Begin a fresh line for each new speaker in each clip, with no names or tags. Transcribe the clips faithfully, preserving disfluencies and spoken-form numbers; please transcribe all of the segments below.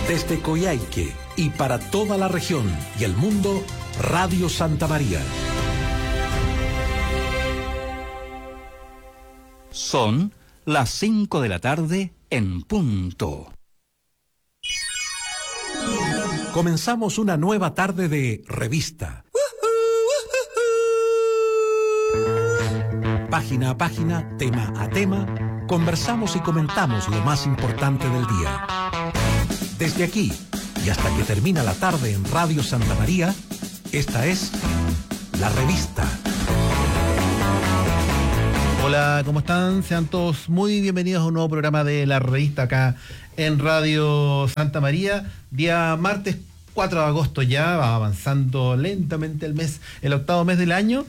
Desde Coyhaique y para toda la región y el mundo, Radio Santa María.
Son las cinco de la tarde en punto.
Comenzamos una nueva tarde de revista. Página a página, tema a tema, conversamos y comentamos lo más importante del día. Desde aquí y hasta que termina la tarde en Radio Santa María, esta es La Revista.
Hola, ¿cómo están? Sean todos muy bienvenidos a un nuevo programa de La Revista acá en Radio Santa María. Día martes cuatro de agosto ya, va avanzando lentamente el mes, el octavo mes del año.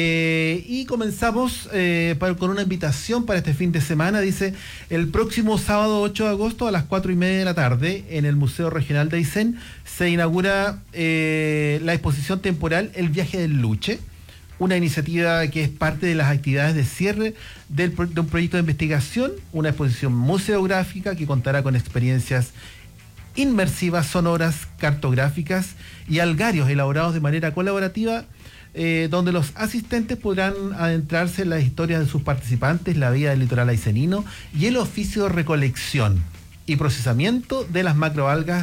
Eh, y comenzamos eh, para, con una invitación para este fin de semana. Dice, el próximo sábado ocho de agosto a las cuatro y media de la tarde en el Museo Regional de Aysén se inaugura eh, la exposición temporal El Viaje del Luche, una iniciativa que es parte de las actividades de cierre del, de un proyecto de investigación, una exposición museográfica que contará con experiencias inmersivas, sonoras, cartográficas y algarios elaborados de manera colaborativa, eh, donde los asistentes podrán adentrarse en las historias de sus participantes, la vida del litoral aycenino y el oficio de recolección y procesamiento de las macroalgas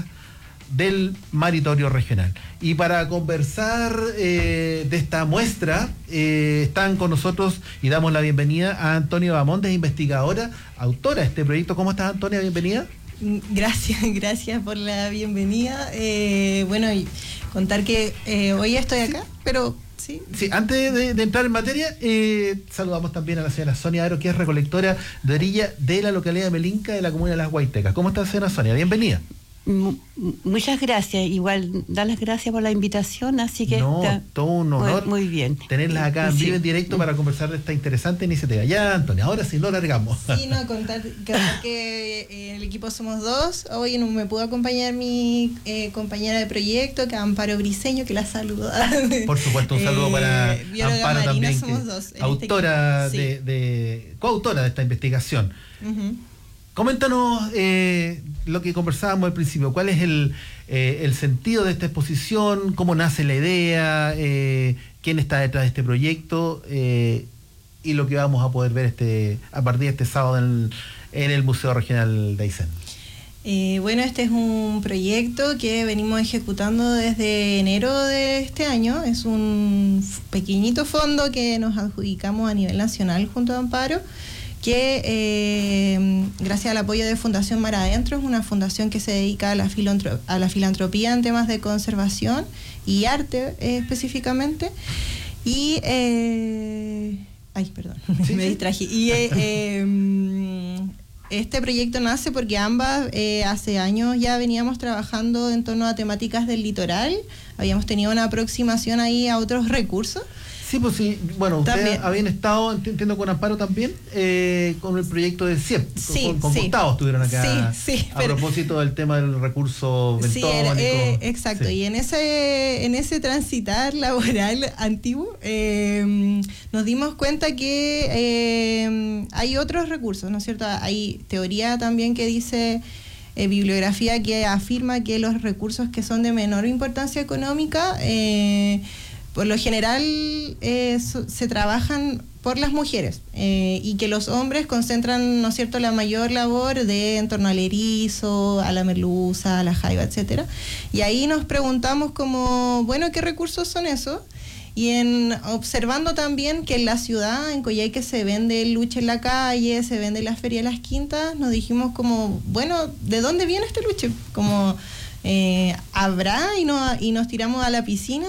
del maritorio regional. Y para conversar eh, de esta muestra eh, están con nosotros y damos la bienvenida a Antonia Bamondes, investigadora, autora de este proyecto. ¿Cómo estás, Antonia? Bienvenida.
Gracias, gracias por la bienvenida. Eh, bueno, y contar que eh, hoy estoy acá, pero sí.
Sí, antes de, de entrar en materia, eh, saludamos también a la señora Sonia Aro, que es recolectora de orilla de la localidad de Melinca, de la comuna de Las Guaitecas. ¿Cómo está, señora Sonia? Bienvenida.
M- muchas gracias, igual dar las gracias por la invitación, así que
no,
está
todo un honor
muy, muy bien
tenerlas acá en
sí.
vivo en directo para conversar de esta interesante iniciativa. Ya, Antonia, ahora sí lo largamos.
Sí, no, contar que, que eh, el equipo somos dos. Hoy no me pudo acompañar mi eh, compañera de proyecto, que es Amparo Briceño, que la saluda.
Por supuesto, un saludo para
eh,
Amparo también,
somos
que,
dos,
autora
este
de,
sí.
de coautora de esta investigación.
Uh-huh.
Coméntanos eh, lo que conversábamos al principio. ¿Cuál es el, eh, el sentido de esta exposición? ¿Cómo nace la idea? Eh, ¿Quién está detrás de este proyecto? Eh, y lo que vamos a poder ver este a partir de este sábado en el, en el Museo Regional de Aysén.
Eh, bueno, este es un proyecto que venimos ejecutando desde enero de este año. Es un pequeñito fondo que nos adjudicamos a nivel nacional junto a Amparo, que eh, gracias al apoyo de Fundación Mar Adentro, es una fundación que se dedica a la, filantro- a la filantropía en temas de conservación y arte eh, específicamente. Y, eh, ay, perdón,
¿Sí?
me distraje. Y eh, eh, este proyecto nace porque ambas eh, hace años ya veníamos trabajando en torno a temáticas del litoral. Habíamos tenido una aproximación ahí a otros recursos.
Sí, pues sí, bueno, ustedes
También.
habían estado, entiendo, con Amparo también, eh, con el proyecto de C I E P,
Sí,
con, con
sí.
Gustavo estuvieron acá,
Sí, sí,
a
pero-
propósito del tema del recurso
Sí,
bentónico.
era, eh, exacto.
Sí.
Y en ese, en ese transitar laboral antiguo, eh, nos dimos cuenta que eh, hay otros recursos, ¿no es cierto? Hay teoría también que dice, eh, bibliografía que afirma que los recursos que son de menor importancia económica, eh, por lo general eh, so, se trabajan por las mujeres eh, y que los hombres concentran, ¿no es cierto?, la mayor labor de en torno al erizo, a la merluza, a la jaiba, etcétera. Y ahí nos preguntamos como, bueno, ¿qué recursos son esos? Y en observando también que en la ciudad, en Coyhaique, se vende el luche en la calle, se vende en la feria de las quintas, nos dijimos como, bueno, ¿de dónde viene este luche? Como... Eh, habrá y, no, y nos tiramos a la piscina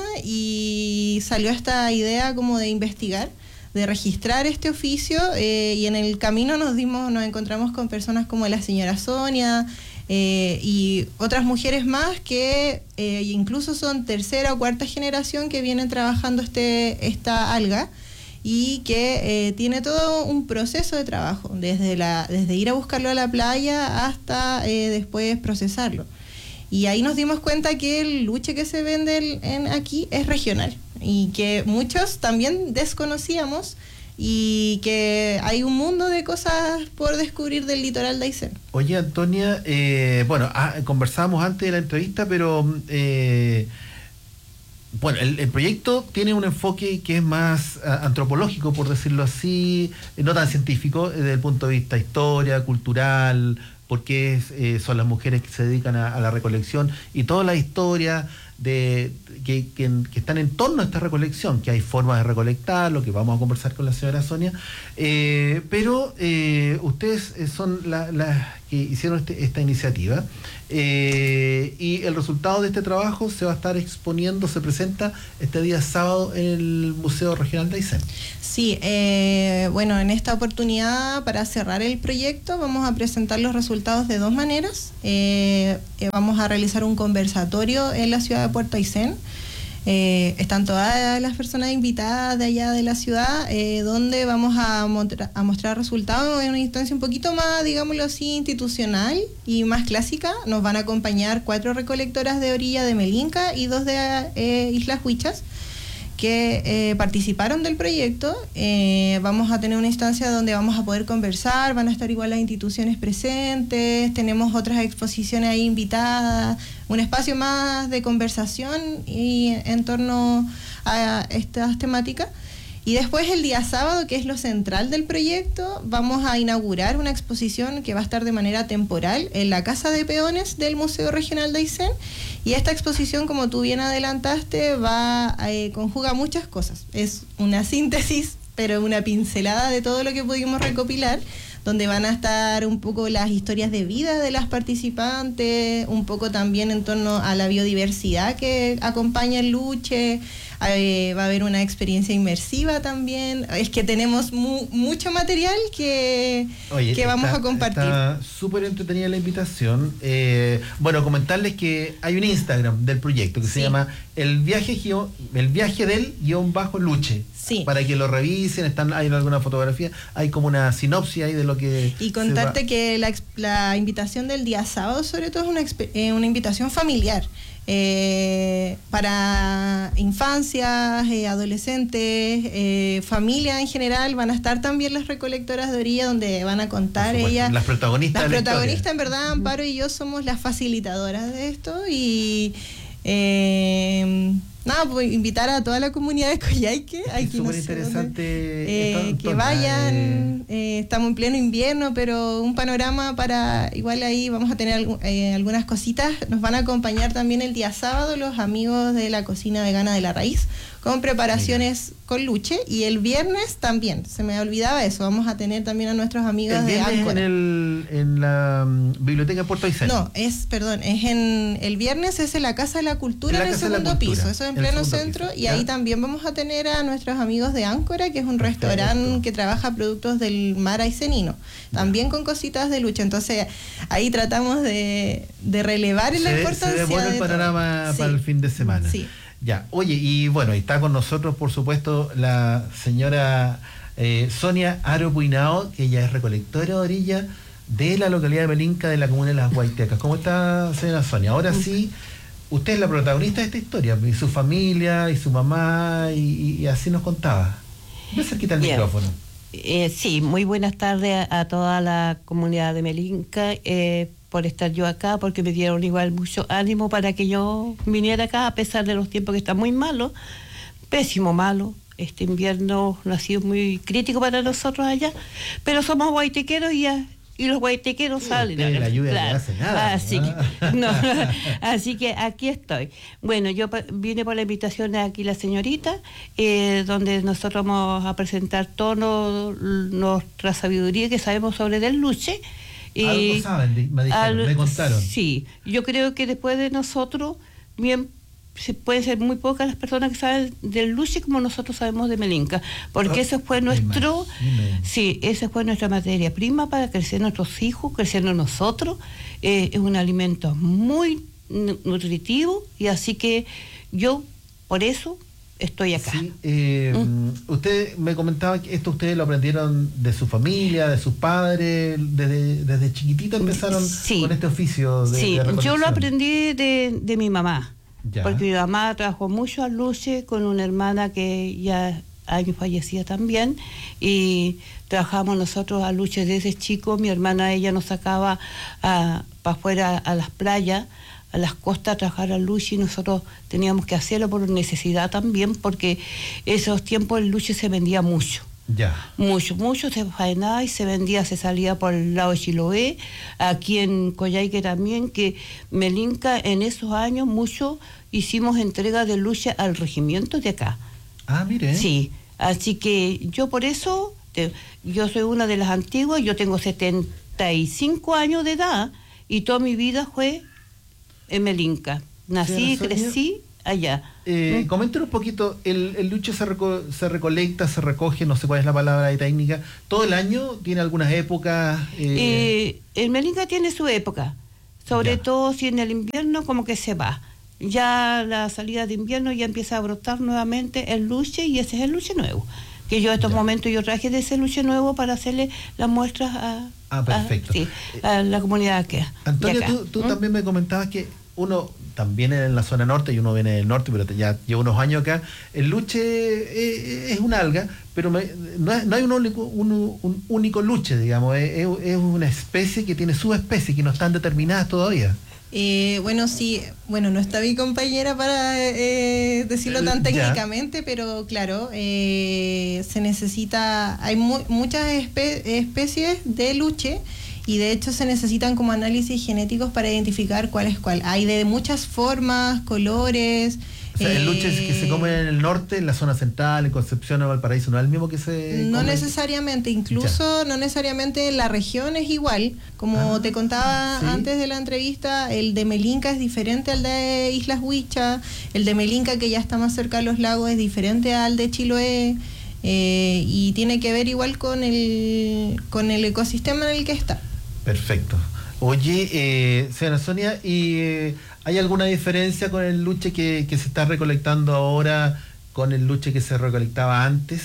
y salió esta idea como de investigar, de registrar este oficio eh, y en el camino nos dimos, nos encontramos con personas como la señora Sonia eh, y otras mujeres más que eh, incluso son tercera o cuarta generación que vienen trabajando este esta alga y que eh, tiene todo un proceso de trabajo, desde, la, desde ir a buscarlo a la playa hasta eh, después procesarlo. Y ahí nos dimos cuenta que el luche que se vende en aquí es regional y que muchos también desconocíamos y que hay un mundo de cosas por descubrir del litoral de Aysén.
Oye, Antonia, eh, bueno, ah, conversábamos antes de la entrevista, pero eh, bueno, el, el proyecto tiene un enfoque que es más uh, antropológico, por decirlo así, no tan científico, desde el punto de vista historia, cultural, porque es, eh, son las mujeres que se dedican a, a la recolección y toda la historia de que, que, que están en torno a esta recolección, que hay formas de recolectar, lo que vamos a conversar con la señora Sonia, eh, pero eh, ustedes son las la que hicieron este, esta iniciativa, eh, y el resultado de este trabajo se va a estar exponiendo, se presenta este día sábado en el Museo Regional de Aysén.
Sí, eh, bueno, en esta oportunidad, para cerrar el proyecto, vamos a presentar los resultados de dos maneras. Eh, eh, vamos a realizar un conversatorio en la ciudad de Puerto Aysén. Eh, están todas las personas invitadas de allá de la ciudad, eh, donde vamos a, motra- a mostrar resultados en una instancia un poquito más, digámoslo así, institucional y más clásica. Nos van a acompañar cuatro recolectoras de orilla de Melinca y dos de eh, Islas Huichas, que eh, participaron del proyecto. Eh, vamos a tener una instancia donde vamos a poder conversar, van a estar igual las instituciones presentes, tenemos otras exposiciones ahí invitadas, un espacio más de conversación y en torno a estas temáticas. Y después el día sábado, que es lo central del proyecto, vamos a inaugurar una exposición que va a estar de manera temporal en la Casa de Peones del Museo Regional de Aysén. Y esta exposición, como tú bien adelantaste, va a eh, conjuga muchas cosas. Es una síntesis, pero una pincelada de todo lo que pudimos recopilar, donde van a estar un poco las historias de vida de las participantes, un poco también en torno a la biodiversidad que acompaña el luche. Eh, va a haber una experiencia inmersiva también. Es que tenemos mu- mucho material que,
Oye,
que vamos
está,
a compartir.
Está súper entretenida la invitación. Eh, bueno, comentarles que hay un Instagram del proyecto que
Sí.
se llama El Viaje guión- el viaje del guión bajo luche.
Sí.
Para que lo revisen, están, hay alguna fotografía, hay como una sinopsis ahí de lo que...
Y
se
contarte
va-
que la, ex- la invitación del día sábado, sobre todo, es una, expe- eh, una invitación familiar. Eh, para infancias, eh, adolescentes, eh, familia en general, van a estar también las recolectoras de orilla, donde van a contar
Por supuesto,
ellas.
las protagonistas
Las
de la
protagonistas, en
historia.
verdad, Amparo y yo somos las facilitadoras de esto. Y eh, nada, pues invitar a toda la comunidad de Coyhaique.
Es
Aquí
súper
no sé
interesante
dónde,
esto,
eh, que
Antonia,
vayan. Eh, estamos en pleno invierno, pero un panorama para, igual ahí vamos a tener algu- eh, algunas cositas. Nos van a acompañar también el día sábado los amigos de la cocina vegana de La Raíz, con preparaciones Mira. con luche, y el viernes también, se me olvidaba eso, vamos a tener también a nuestros amigos
El
de
viernes
Áncora.
en, el, en la um, biblioteca de Puerto Aysén.
No, es, perdón, es en el viernes es en la Casa de la Cultura,
En la
en el
Casa de la
segundo
Cultura,
piso, eso es en
en el
pleno
segundo
centro,
piso,
y
¿ya?
ahí también vamos a tener a nuestros amigos de Áncora, que es un
Perfecto.
restaurante que trabaja productos del mar aysenino, también con cositas de lucha. Entonces ahí tratamos de, de relevar
Se
la
ve-
importancia
se ve bueno el
de todo.
panorama
Sí.
para el fin de semana.
Sí.
Ya, oye, y bueno, está con nosotros, por supuesto, la señora eh, Sonia Aro Puinao, que ella es recolectora de orilla de la localidad de Melinca, de la comuna de Las Guaitecas. ¿Cómo está, señora Sonia? Ahora sí, usted es la protagonista de esta historia, y su familia, y su mamá, y, y así nos contaba. Ve cerquita el
Bien.
micrófono.
Eh, sí, muy buenas tardes a, a toda la comunidad de Melinca, eh, por estar yo acá, porque me dieron igual mucho ánimo para que yo viniera acá, a pesar de los tiempos que están muy malos, pésimo malo. Este invierno no ha sido muy crítico para nosotros allá, pero somos guaitequeros y, ya- y los guaitequeros
Sí,
salen.
usted la lluvia no
Claro.
hace nada,
Así,
¿no?
que, no, así que aquí estoy. Bueno, yo pa- vine por la invitación de aquí la señorita, eh, donde nosotros vamos a presentar toda nuestra sabiduría que sabemos sobre del luche.
Algo saben, di- me dijeron,
al-
me contaron.
Sí, yo creo que después de nosotros, bien, se- pueden ser muy pocas las personas que saben del luche como nosotros sabemos de Melinca, porque
Oh,
eso fue
me
nuestro,
imagino.
sí, esa fue nuestra materia prima para crecer nuestros hijos, creciendo nosotros. Eh, es un alimento muy nu- nutritivo, y así que yo por eso estoy acá.
Sí, eh,
Mm.
usted me comentaba que esto ustedes lo aprendieron de su familia, de sus padres, desde, desde chiquitito empezaron
Sí.
con este oficio de,
Sí,
de
yo
recolección.
lo aprendí de, de mi mamá,
Ya.
porque mi mamá trabajó mucho al luche con una hermana que ya años fallecida también, y trabajamos nosotros a luche desde chico. Mi hermana, ella nos sacaba para afuera a las playas, a las costas, a trabajar a luche, y nosotros teníamos que hacerlo por necesidad también, porque esos tiempos el luche se vendía mucho.
Ya.
Mucho, mucho se faenaba y se vendía, se salía por el lado de Chiloé, aquí en Coyhaique también, que Melinca en esos años mucho hicimos entrega de lucha al regimiento de acá.
Ah, mire.
Sí, así que yo por eso, te, yo soy una de las antiguas, yo tengo setenta y cinco años de edad y toda mi vida fue en Melinca. Nací, crecí allá.
Eh,
¿Mm?
Coméntenos un poquito, el, el luche se, reco se recolecta, se recoge, no sé cuál es la palabra de técnica, ¿todo el año? ¿Tiene algunas épocas? Eh...
Eh, el Melinca tiene su época, sobre
ya.
todo si en el invierno como que se va. Ya la salida de invierno ya empieza a brotar nuevamente el luche, y ese es el luche nuevo. Que yo en estos ya. momentos yo traje de ese luche nuevo para hacerle las muestras a,
ah, perfecto.
a, sí, a la comunidad que
Antonio, tú, tú ¿Mm? también me comentabas que uno también en la zona norte, y uno viene del norte, pero ya lleva unos años acá, el luche es, es una alga, pero me, no, es, no hay un único, un, un único luche, digamos, es, es una especie que tiene subespecies que no están determinadas todavía.
Eh, bueno, sí, bueno, no está mi compañera para eh, decirlo tan técnicamente, ya. pero claro, eh, se necesita, hay mu muchas espe especies de luche, y de hecho se necesitan como análisis genéticos para identificar cuál es cuál. Hay de muchas formas, colores.
O sea, eh, el luche que se come en el norte, en la zona central, en Concepción o Valparaíso, ¿no es el mismo que se
No
come?
necesariamente, incluso ya. no necesariamente la región es igual. Como ah, te contaba ¿sí? antes de la entrevista, el de Melinca es diferente al de Islas Huicha, el de Melinca, que ya está más cerca de los lagos, es diferente al de Chiloé, eh, y tiene que ver igual con el, con el ecosistema en el que está.
Perfecto. Oye, eh, señora Sonia, ¿y eh, hay alguna diferencia con el luche que, que se está recolectando ahora con el luche que se recolectaba antes?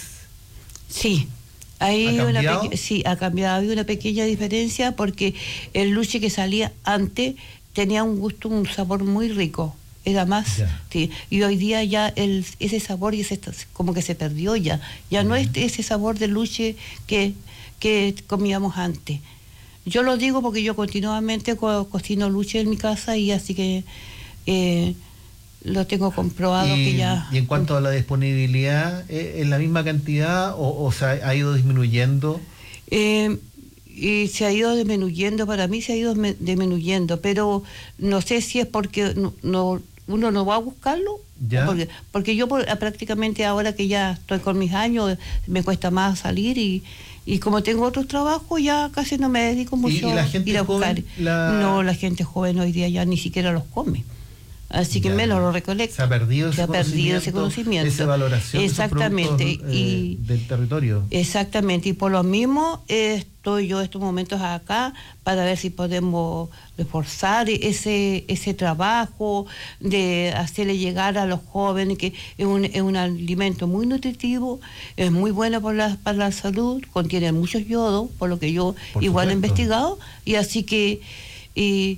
Sí, hay ¿Ha una sí, ha cambiado, hay una pequeña diferencia, porque el luche que salía antes tenía un gusto, un sabor muy rico, era más, sí, y hoy día ya el, ese sabor y ese, como que se perdió ya, ya uh-huh. no es ese sabor de luche que, que comíamos antes. Yo lo digo porque yo continuamente co cocino luche en mi casa, y así que eh, lo tengo comprobado.
Y,
que ya...
y en cuanto a la disponibilidad, ¿es la misma cantidad o, o se ha, ha ido disminuyendo?
Eh, y se ha ido disminuyendo, para mí se ha ido disminuyendo, pero no sé si es porque no, no, uno no va a buscarlo.
¿Ya?
Porque, porque yo por, prácticamente ahora que ya estoy con mis años, me cuesta más salir, y Y como tengo otros trabajos, ya casi no me dedico mucho
¿Y, y la gente
a ir a buscar.
Joven, la...
No, la gente joven hoy día ya ni siquiera los come. Así que
ya,
menos lo recolecta.
Se ha perdido ese,
se ha perdido ese conocimiento.
Esa valoración
exactamente,
de esos productos,
y,
eh, del territorio.
Exactamente, y por lo mismo eh, estoy yo estos momentos acá para ver si podemos reforzar ese ese trabajo de hacerle llegar a los jóvenes que es un, es un alimento muy nutritivo, es muy bueno por la, para la salud, contiene muchos yodos, por lo que yo
por
igual
supuesto.
he investigado, y así que y,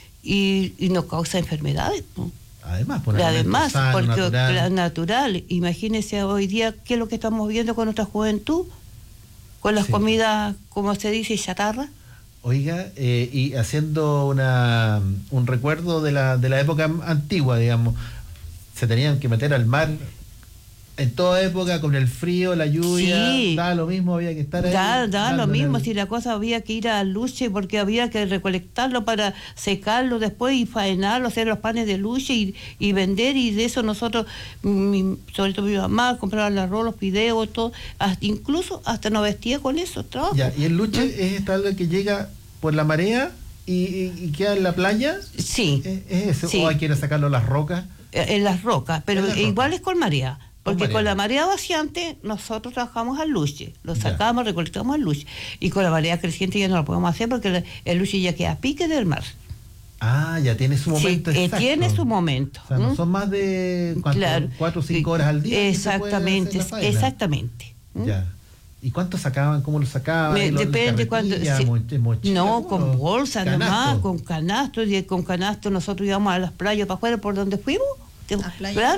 y, y no causa enfermedades, ¿no?
Además, por
Además
sano,
porque
natural.
natural. Imagínese hoy día qué es lo que estamos viendo con nuestra juventud, con las
sí.
comidas, como se dice, chatarra.
Oiga, eh, y haciendo una un recuerdo de la, de la época antigua, digamos, se tenían que meter al mar en toda época, con el frío, la lluvia,
sí.
da lo mismo, había que estar ahí.
Da, da lo mismo,
el...
si la cosa había que ir a luche, porque había que recolectarlo para secarlo después y faenarlo, hacer los panes de luche y, y vender, y de eso nosotros, mi, sobre todo mi mamá, compraba el arroz, los fideos, todo, hasta, incluso hasta nos vestía con eso, trabajo.
Ya, y el luche
¿Mm?
es esta alga que llega por la marea y, y, y queda en la playa.
Sí.
¿Es, es eso?
Sí.
¿O hay que ir a sacarlo a las rocas?
En las rocas, pero
las
igual
rocas.
es con marea. Porque
con,
con la marea vaciante nosotros trabajamos al luche, lo sacamos, ya. recolectamos al luche. Y con la marea creciente ya no lo podemos hacer porque la, el luche ya queda a pique del mar.
Ah, ya tiene su momento
sí,
exacto.
tiene su momento.
O sea, no son más de ¿cuánto?
Claro.
cuatro o cinco horas al día.
Exactamente, exactamente.
Ya. ¿Y cuánto sacaban? ¿Cómo lo sacaban?
Me, depende cuando...
Sí, mochila,
no, con bolsa
canasto.
nomás, con canasto. Y con canasto nosotros íbamos a las playas para afuera por donde fuimos.
A playa,
claro,
playa.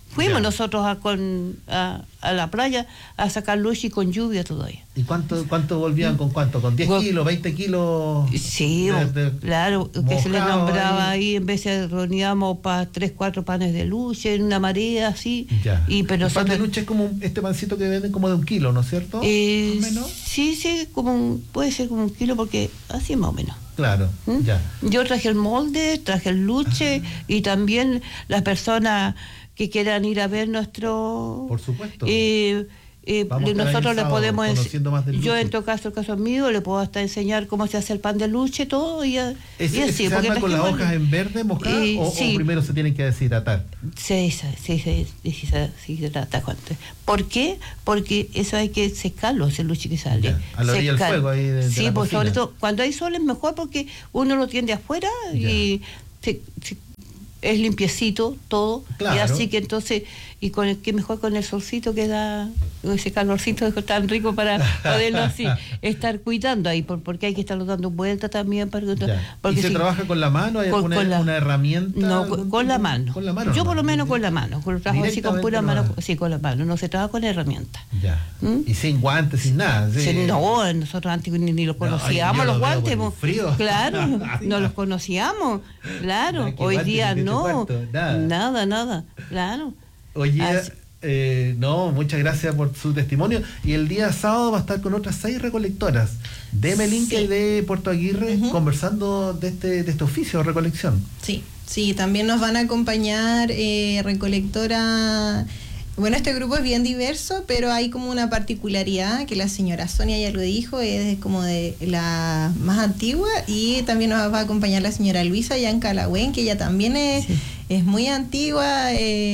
Fuimos
Ya.
nosotros a, con, a, a la playa a sacar luchi con lluvia todavía.
¿Y cuánto cuánto volvían con cuánto? ¿Con diez
Con-
kilos, veinte kilos?
Sí,
de- de-
claro, que se les
mojado
nombraba
ahí.
ahí, en vez de reuníamos para tres, cuatro panes de luche en una marea así.
Ya.
Y, pero
el pan de
nosotros-
luche es como un- este pancito que venden como de un kilo, ¿no es cierto?
Eh,
Más o menos.
sí, sí, como un- puede ser como un kilo porque así más o menos.
Claro,
¿Mm?
ya.
Yo traje el molde, traje el luche y también las personas que quieran ir a ver nuestro...
Por supuesto.
Eh, eh,
Vamos a estar ahí
nosotros
el
le
sábado
podemos... ens-
conociendo más del
yo
luche.
en todo caso, el caso mío, le puedo hasta enseñar cómo se hace el pan de luche, todo y,
¿Ese,
y
ese
así.
se
porque
arma con las
trajimos-
hojas en verde mojadas
Eh,
o, o
sí.
primero se tienen que deshidratar?
Sí, sí, sí, sí, sí, sí, sí, sí, se trata con- ¿Por qué? Porque eso hay que secarlo, ese luche que sale.
Ya, a la orilla del
Secar.
fuego ahí de- de
Sí,
la
pues
cocina.
sobre todo cuando hay sol es mejor porque uno lo tiende afuera y se- se- es limpiecito todo.
Claro.
Y así que entonces, y con el que mejor con el solcito que da ese calorcito es tan rico para poderlo así estar cuidando ahí, por- porque hay que estarlo dando vuelta también. Para,
Ya.
porque
¿Y se
si-
trabaja con la mano? ¿Hay
con-
alguna
con la-
una herramienta?
No,
algún
con, con la
tipo?
mano.
Con la mano.
Yo por lo
nomás,
menos con la
directamente.
mano. Con lo trabajo así con pura
Directamente
mano.
nomás.
Sí, con la mano. No se trabaja con herramientas.
Ya.
¿Mm?
Y sin guantes, sin nada. sí.
Sí, no, nosotros antes ni, ni los
No,
conocíamos
yo
los
lo veo
guantes.
por el
mo-
frío.
Claro, no los conocíamos. Claro,
Nada, que
hoy
guantes,
día
ni que te
no.
cuento, nada.
Nada, nada. Claro.
Oye,
Así-
eh, no, muchas gracias por su testimonio. Y el día sábado va a estar con otras seis recolectoras de Melinca
Sí.
y de Puerto Aguirre
Ujú.
conversando de este, de este oficio de recolección.
Sí, sí, también nos van a acompañar eh, recolectora. Bueno, este grupo es bien diverso, pero hay como una particularidad que la señora Sonia ya lo dijo, es como de la más antigua, y también nos va a acompañar la señora Luisa Yancalahuen, que ella también es,
Sí.
es muy antigua,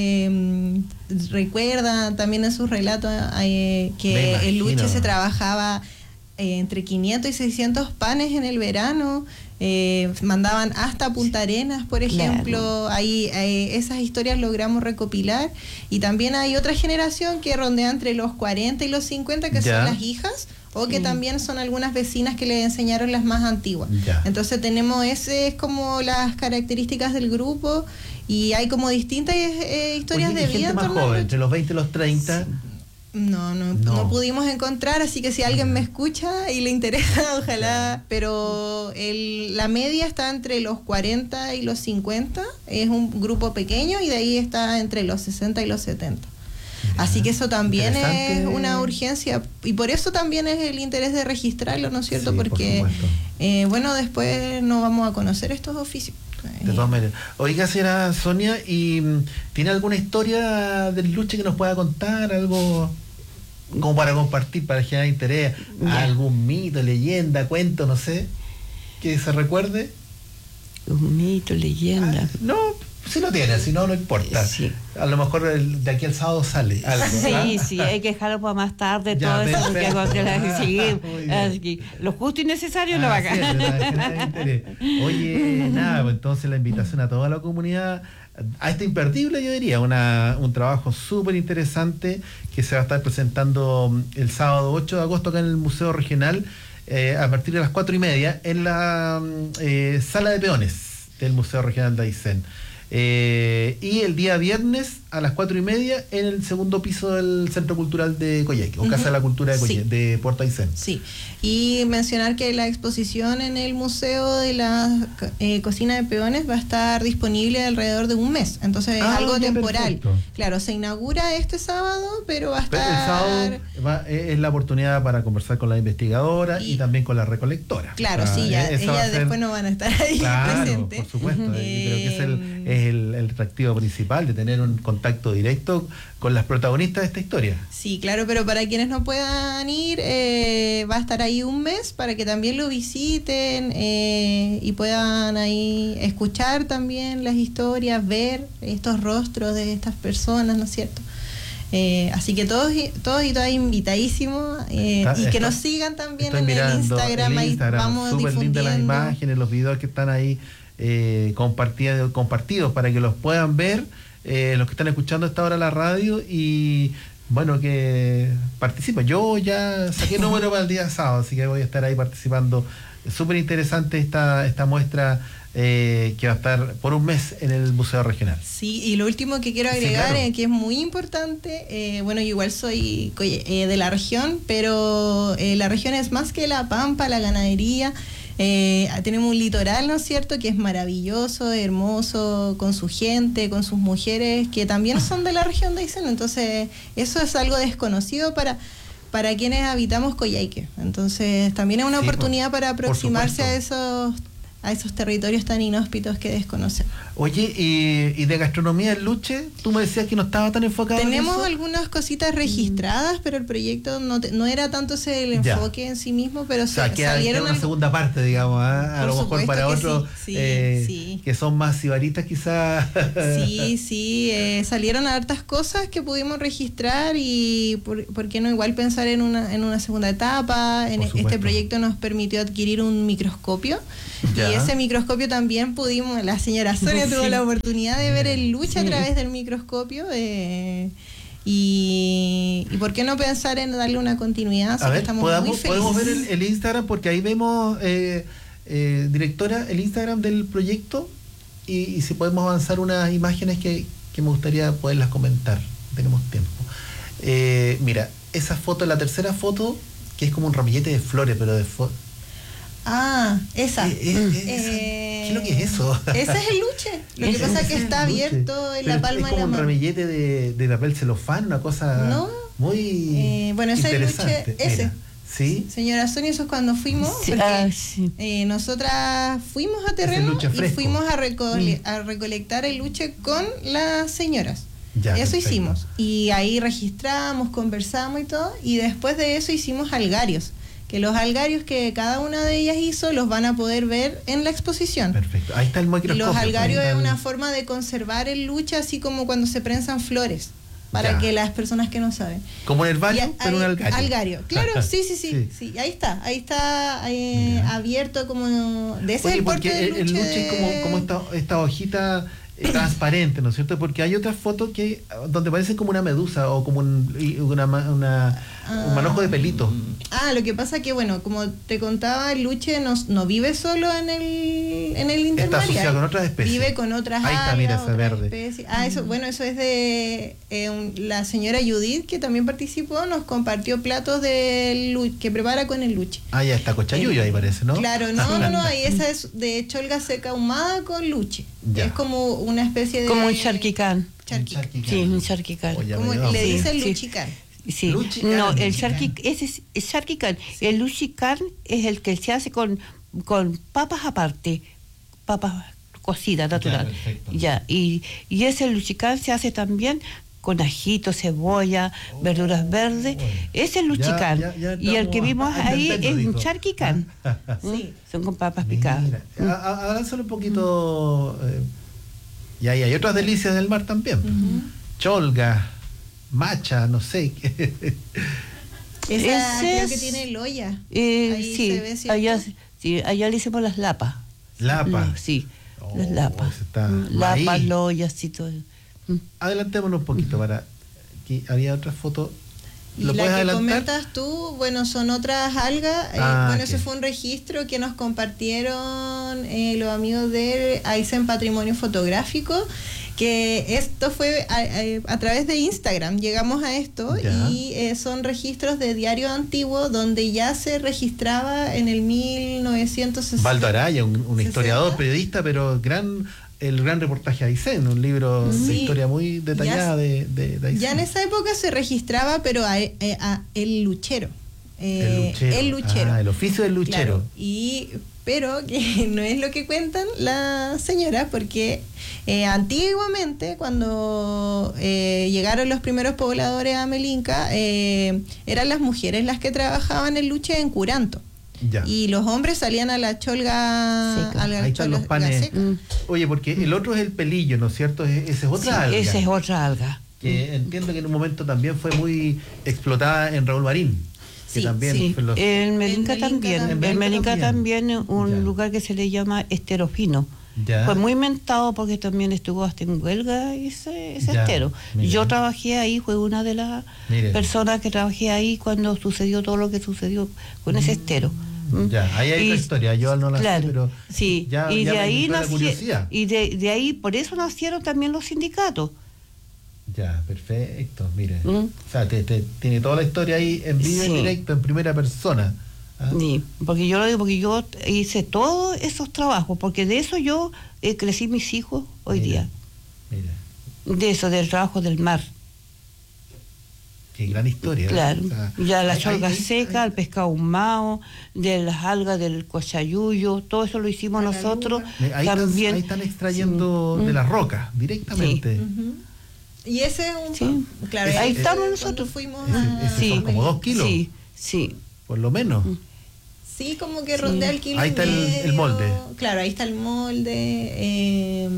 eh, recuerda también en sus relatos eh,
Me
que el
imagino.
luche se trabajaba eh, entre quinientos y seiscientos panes en el verano. Eh, mandaban hasta Punta Arenas, por ejemplo.
Claro.
Ahí eh, esas historias logramos recopilar. Y también hay otra generación que rondea entre los cuarenta y los cincuenta, que
Ya.
son las hijas, o que
Sí.
también son algunas vecinas que le enseñaron las más antiguas.
Ya.
Entonces tenemos ese es como las características del grupo, y hay como distintas eh, historias
Oye,
de
y
vida
gente
en
más
torno al
joven,
luche.
entre los veinte y los treinta.
No, no,
No.
no pudimos encontrar, así que si alguien me escucha y le interesa, ojalá, pero el, la media está entre los cuarenta y los cincuenta, es un grupo pequeño, y de ahí está entre los sesenta y los setenta. Así que eso también
Interesante.
es una urgencia, y por eso también es el interés de registrarlo, ¿no es cierto?
Sí, por
Porque,
supuesto.
eh, bueno, después no vamos a conocer estos oficios.
De todas maneras. Oiga, señora Sonia, ¿y mm, tiene alguna historia del luche que nos pueda contar? Algo como para compartir, para generar interés.
Ya.
Algún mito, leyenda, cuento, no sé, que se recuerde.
Un mito, leyenda.
Ah, no, si lo tiene, si no, no importa.
Sí.
A lo mejor el- de aquí al sábado sale algo.
Sí,
¿ah?
sí, hay que dejarlo para más tarde,
Ya,
todo eso, porque
perfecto.
cuando la- sí,
Muy bien.
así que lo justo y necesario no va
Ah,
acá.
sí, es verdad, es que no hay interés. Oye, nada, pues entonces la invitación a toda la comunidad a este imperdible, yo diría, una, un trabajo súper interesante que se va a estar presentando mm, el sábado ocho de agosto acá en el Museo Regional eh, a partir de las cuatro y media en la mm, eh, sala de peones del Museo Regional de Aysén. Eh, y el día viernes a las cuatro y media en el segundo piso del Centro Cultural de Coyhaique, o
Ujú.
Casa de la Cultura de, Coyhaique,
Sí.
de Puerto Aysén.
Sí, y mencionar que la exposición en el Museo de la eh, Cocina de Peones va a estar disponible alrededor de un mes, entonces es
Ah,
algo
ya,
temporal.
perfecto.
Claro, se inaugura este sábado, pero va a
Pero
estar...
el sábado va- eh, es la oportunidad para conversar con la investigadora y,
Y-
también con la recolectora.
Claro,
O sea,
sí, ya,
eh, esa va a
ellas
ser-
después no van a estar ahí
Claro,
presentes.
por supuesto.
Ujú.
Yo creo que es el,
Eh,
es el, el atractivo principal de tener un contacto directo con las protagonistas de esta historia.
Sí, claro, pero para quienes no puedan ir, eh, va a estar ahí un mes para que también lo visiten eh, y puedan ahí escuchar también las historias, ver estos rostros de estas personas, ¿no es cierto? Eh, así que todos y, todos y todas invitadísimos eh,
Está-
y que
está-
nos sigan también
Estoy
en
mirando
el Instagram,
el
ahí
Instagram,
vamos
súper lindas las
difundiendo.
imágenes, los videos que están ahí eh, compartidos, compartidos para que los puedan ver eh, los que están escuchando a esta hora la radio y bueno, que participen. Yo ya saqué número para el día sábado, así que voy a estar ahí participando súper interesante esta, esta muestra eh, que va a estar por un mes en el Museo Regional.
Sí, y lo último que quiero agregar, sí, claro, es que es muy importante, eh, bueno, yo igual soy eh, de la región, pero eh, la región es más que la pampa, la ganadería. Eh, tenemos un litoral, ¿no es cierto?, que es maravilloso, hermoso, con su gente, con sus mujeres, que también son de la región de Aysén. Entonces, eso es algo desconocido para, para quienes habitamos Coyhaique. Entonces, también es una sí, oportunidad por, para aproximarse a esos, a esos territorios tan inhóspitos que desconocemos.
Oye, y, y de gastronomía en Luche, tú me decías que no estaba tan enfocado
Tenemos
en eso.
algunas cositas registradas, pero el proyecto no, te, no era tanto ese el enfoque ya en sí mismo, pero
o sea,
se,
queda,
salieron
queda una segunda parte, digamos, ¿eh? A lo mejor para otros
sí, sí,
eh,
sí.
que son más sibaritas quizás.
Sí, sí, eh, salieron hartas cosas que pudimos registrar y por, por qué no igual pensar en una, en una segunda etapa. En este proyecto nos permitió adquirir un microscopio ya. Y ese microscopio también pudimos, la señora Sonia sí. tuvo la oportunidad de ver el luche sí. a través del microscopio eh, y, y por qué no pensar en darle una continuidad.
A ver,
estamos
podamos,
muy
podemos ver el, el Instagram, porque ahí vemos, eh, eh, directora, el Instagram del proyecto y, y si podemos avanzar unas imágenes que, que me gustaría poderlas comentar. Tenemos tiempo. Eh, mira, esa foto, la tercera foto, que es como un ramillete de flores, pero de fo-
Ah, esa.
Eh, eh, eh,
eh,
¿Qué es lo que es eso?
Ese es el luche. Lo que pasa es que está abierto en
pero
la palma de la mano.
Es como un ramillete de, de papel celofán, una cosa
no,
muy
eh, bueno, ese es el luche, ese.
Mira, ¿sí?
Señora Sonia, eso es cuando fuimos.
Sí,
porque,
ah, sí.
eh, nosotras fuimos a terreno y fuimos a, recole-
mm.
a recolectar el luche con las señoras.
Ya,
eso
perfecto.
hicimos. Y ahí registramos, conversamos y todo. Y después de eso hicimos algarios. Que los algarios que cada una de ellas hizo los van a poder ver en la exposición.
Perfecto. Ahí está el microscopio.
Y los algarios es
el...
una forma de conservar el luche, así como cuando se prensan flores, para ya. que las personas que no saben.
Como un herbario,
hay,
pero un algario.
Algario, claro, sí, sí, sí, sí, sí. Ahí está, ahí está eh, abierto como de ese.
Oye,
el
porque
porte
el, el luche
de...
es como, como esta, esta hojita eh, transparente, ¿no es cierto? Porque hay otras fotos que donde parece como una medusa o como un, una, una, ah. un manojo de pelito.
Ah, lo que pasa que, bueno, como te contaba, el luche no, no vive solo en el en el intermarial.
Está asociado con otras especies.
Vive con otras
Ahí está,
áreas,
mira ese verde.
Especies. Ah, eso, bueno, eso es de eh, un, la señora Judith, que también participó, nos compartió platos de luche, que prepara con el luche.
Ah, ya está cochayuyo ahí parece, ¿no?
Claro, no, no, no, ahí esa es de cholga seca ahumada con luche.
Ya.
Es como una especie de...
Como un charquicán.
Charquicán.
Sí, un charquicán.
Oh,
como le
sí,
dicen
sí.
luchicán.
Sí,
Luchicán,
no, el
luchicán.
charqui, ese es el charquicán. Sí. El luchicán es el que se hace con, con papas aparte, papas cocidas, natural.
Ya,
ya, y, y ese luchicán se hace también con ajito, cebolla, oh, verduras verdes. Bueno. Ese es el luchicán. Ya, ya, ya y el que vimos ahí es un charquicán. Sí. Son con papas picadas.
Avanzale un poquito. Eh, y ahí hay otras delicias del mar también. Uh-huh. Cholga, macha, no sé.
Esa creo es, que tiene loya.
Eh, Ahí sí, se ve, allá, sí, allá le hicimos las lapas.
¿Lapas?
Lo, sí,
oh,
las lapas. Lapas, loyas y todo.
Adelantémonos un poquito para que había otra foto.
¿Lo y la que adelantar? Comentas tú, bueno, son otras algas.
Ah,
eh, bueno,
okay.
ese fue un registro que nos compartieron eh, los amigos de Aysén Patrimonio Fotográfico, que esto fue a, a, a través de Instagram. Llegamos a esto ya. y eh, son registros de diario antiguo donde ya se registraba en el mil novecientos sesenta.
Baldo Araya, un, un historiador, periodista, pero gran... el gran reportaje de Aysén, un libro sí, de historia muy detallada ya, de, de, de Aysén.
Ya en esa época se registraba, pero a, a, a el luchero.
Eh, el luchero.
El luchero.
Ah, el oficio del luchero.
Claro, y, pero que no es lo que cuentan las señoras, porque eh, antiguamente, cuando eh, llegaron los primeros pobladores a Melinca, eh, eran las mujeres las que trabajaban el luche en Curanto.
Ya.
Y los hombres salían a la cholga
seca. A la Ahí están los panes. Mm. Oye, porque el otro es el pelillo, ¿no es cierto? Esa es otra
sí,
alga.
Esa es otra alga.
Que entiendo que en un momento también fue muy explotada en Raúl Marín. Que
sí,
también
sí.
Fue los...
En Melinca, en Melinca también. En Melinca, Melinca también, también un ya. lugar que se le llama esterofino. Ya. Fue muy inventado porque también estuvo hasta en huelga ese, ese estero. Mira. Yo trabajé ahí, fue una de las Mire. personas que trabajé ahí cuando sucedió todo lo que sucedió con mm. ese estero. ¿Mm?
Ya, ahí hay
Y-
la historia, yo no la
claro,
sé, pero
sí,
ya,
y
ya
de
me
ahí
entró la
naci-
curiosidad.
y de, de ahí, por eso nacieron también los sindicatos.
Ya, perfecto, mire.
¿Mm?
O sea, te, te- tiene toda la historia ahí en vivo, en
Sí.
directo, en primera persona. ¿Ah?
Sí, porque yo lo digo, porque yo hice todos esos trabajos, porque de eso yo eh, crecí mis hijos hoy
Mira,
día,
Mira,
de eso, del trabajo del mar.
qué gran historia. ¿eh?
Claro,
O sea,
ya la
hay-
cholga
hay- hay-
seca,
hay-
el pescado ahumado, de las algas del cochayuyo, todo eso lo hicimos
La
nosotros.
Ahí están,
también.
ahí están extrayendo
Sí.
de
Mm.
las rocas directamente.
Ujú. Y ese es un...
Sí.
Claro,
Ahí
ese-
estamos
cuando
nosotros.
fuimos
Ese-
a...
ese son como dos kilos.
Sí, sí.
Por lo menos.
Mm.
Sí, como que
Sí.
rondea el kilo
Ahí
y
está el- el
medio.
molde.
Claro, ahí está el molde. eh,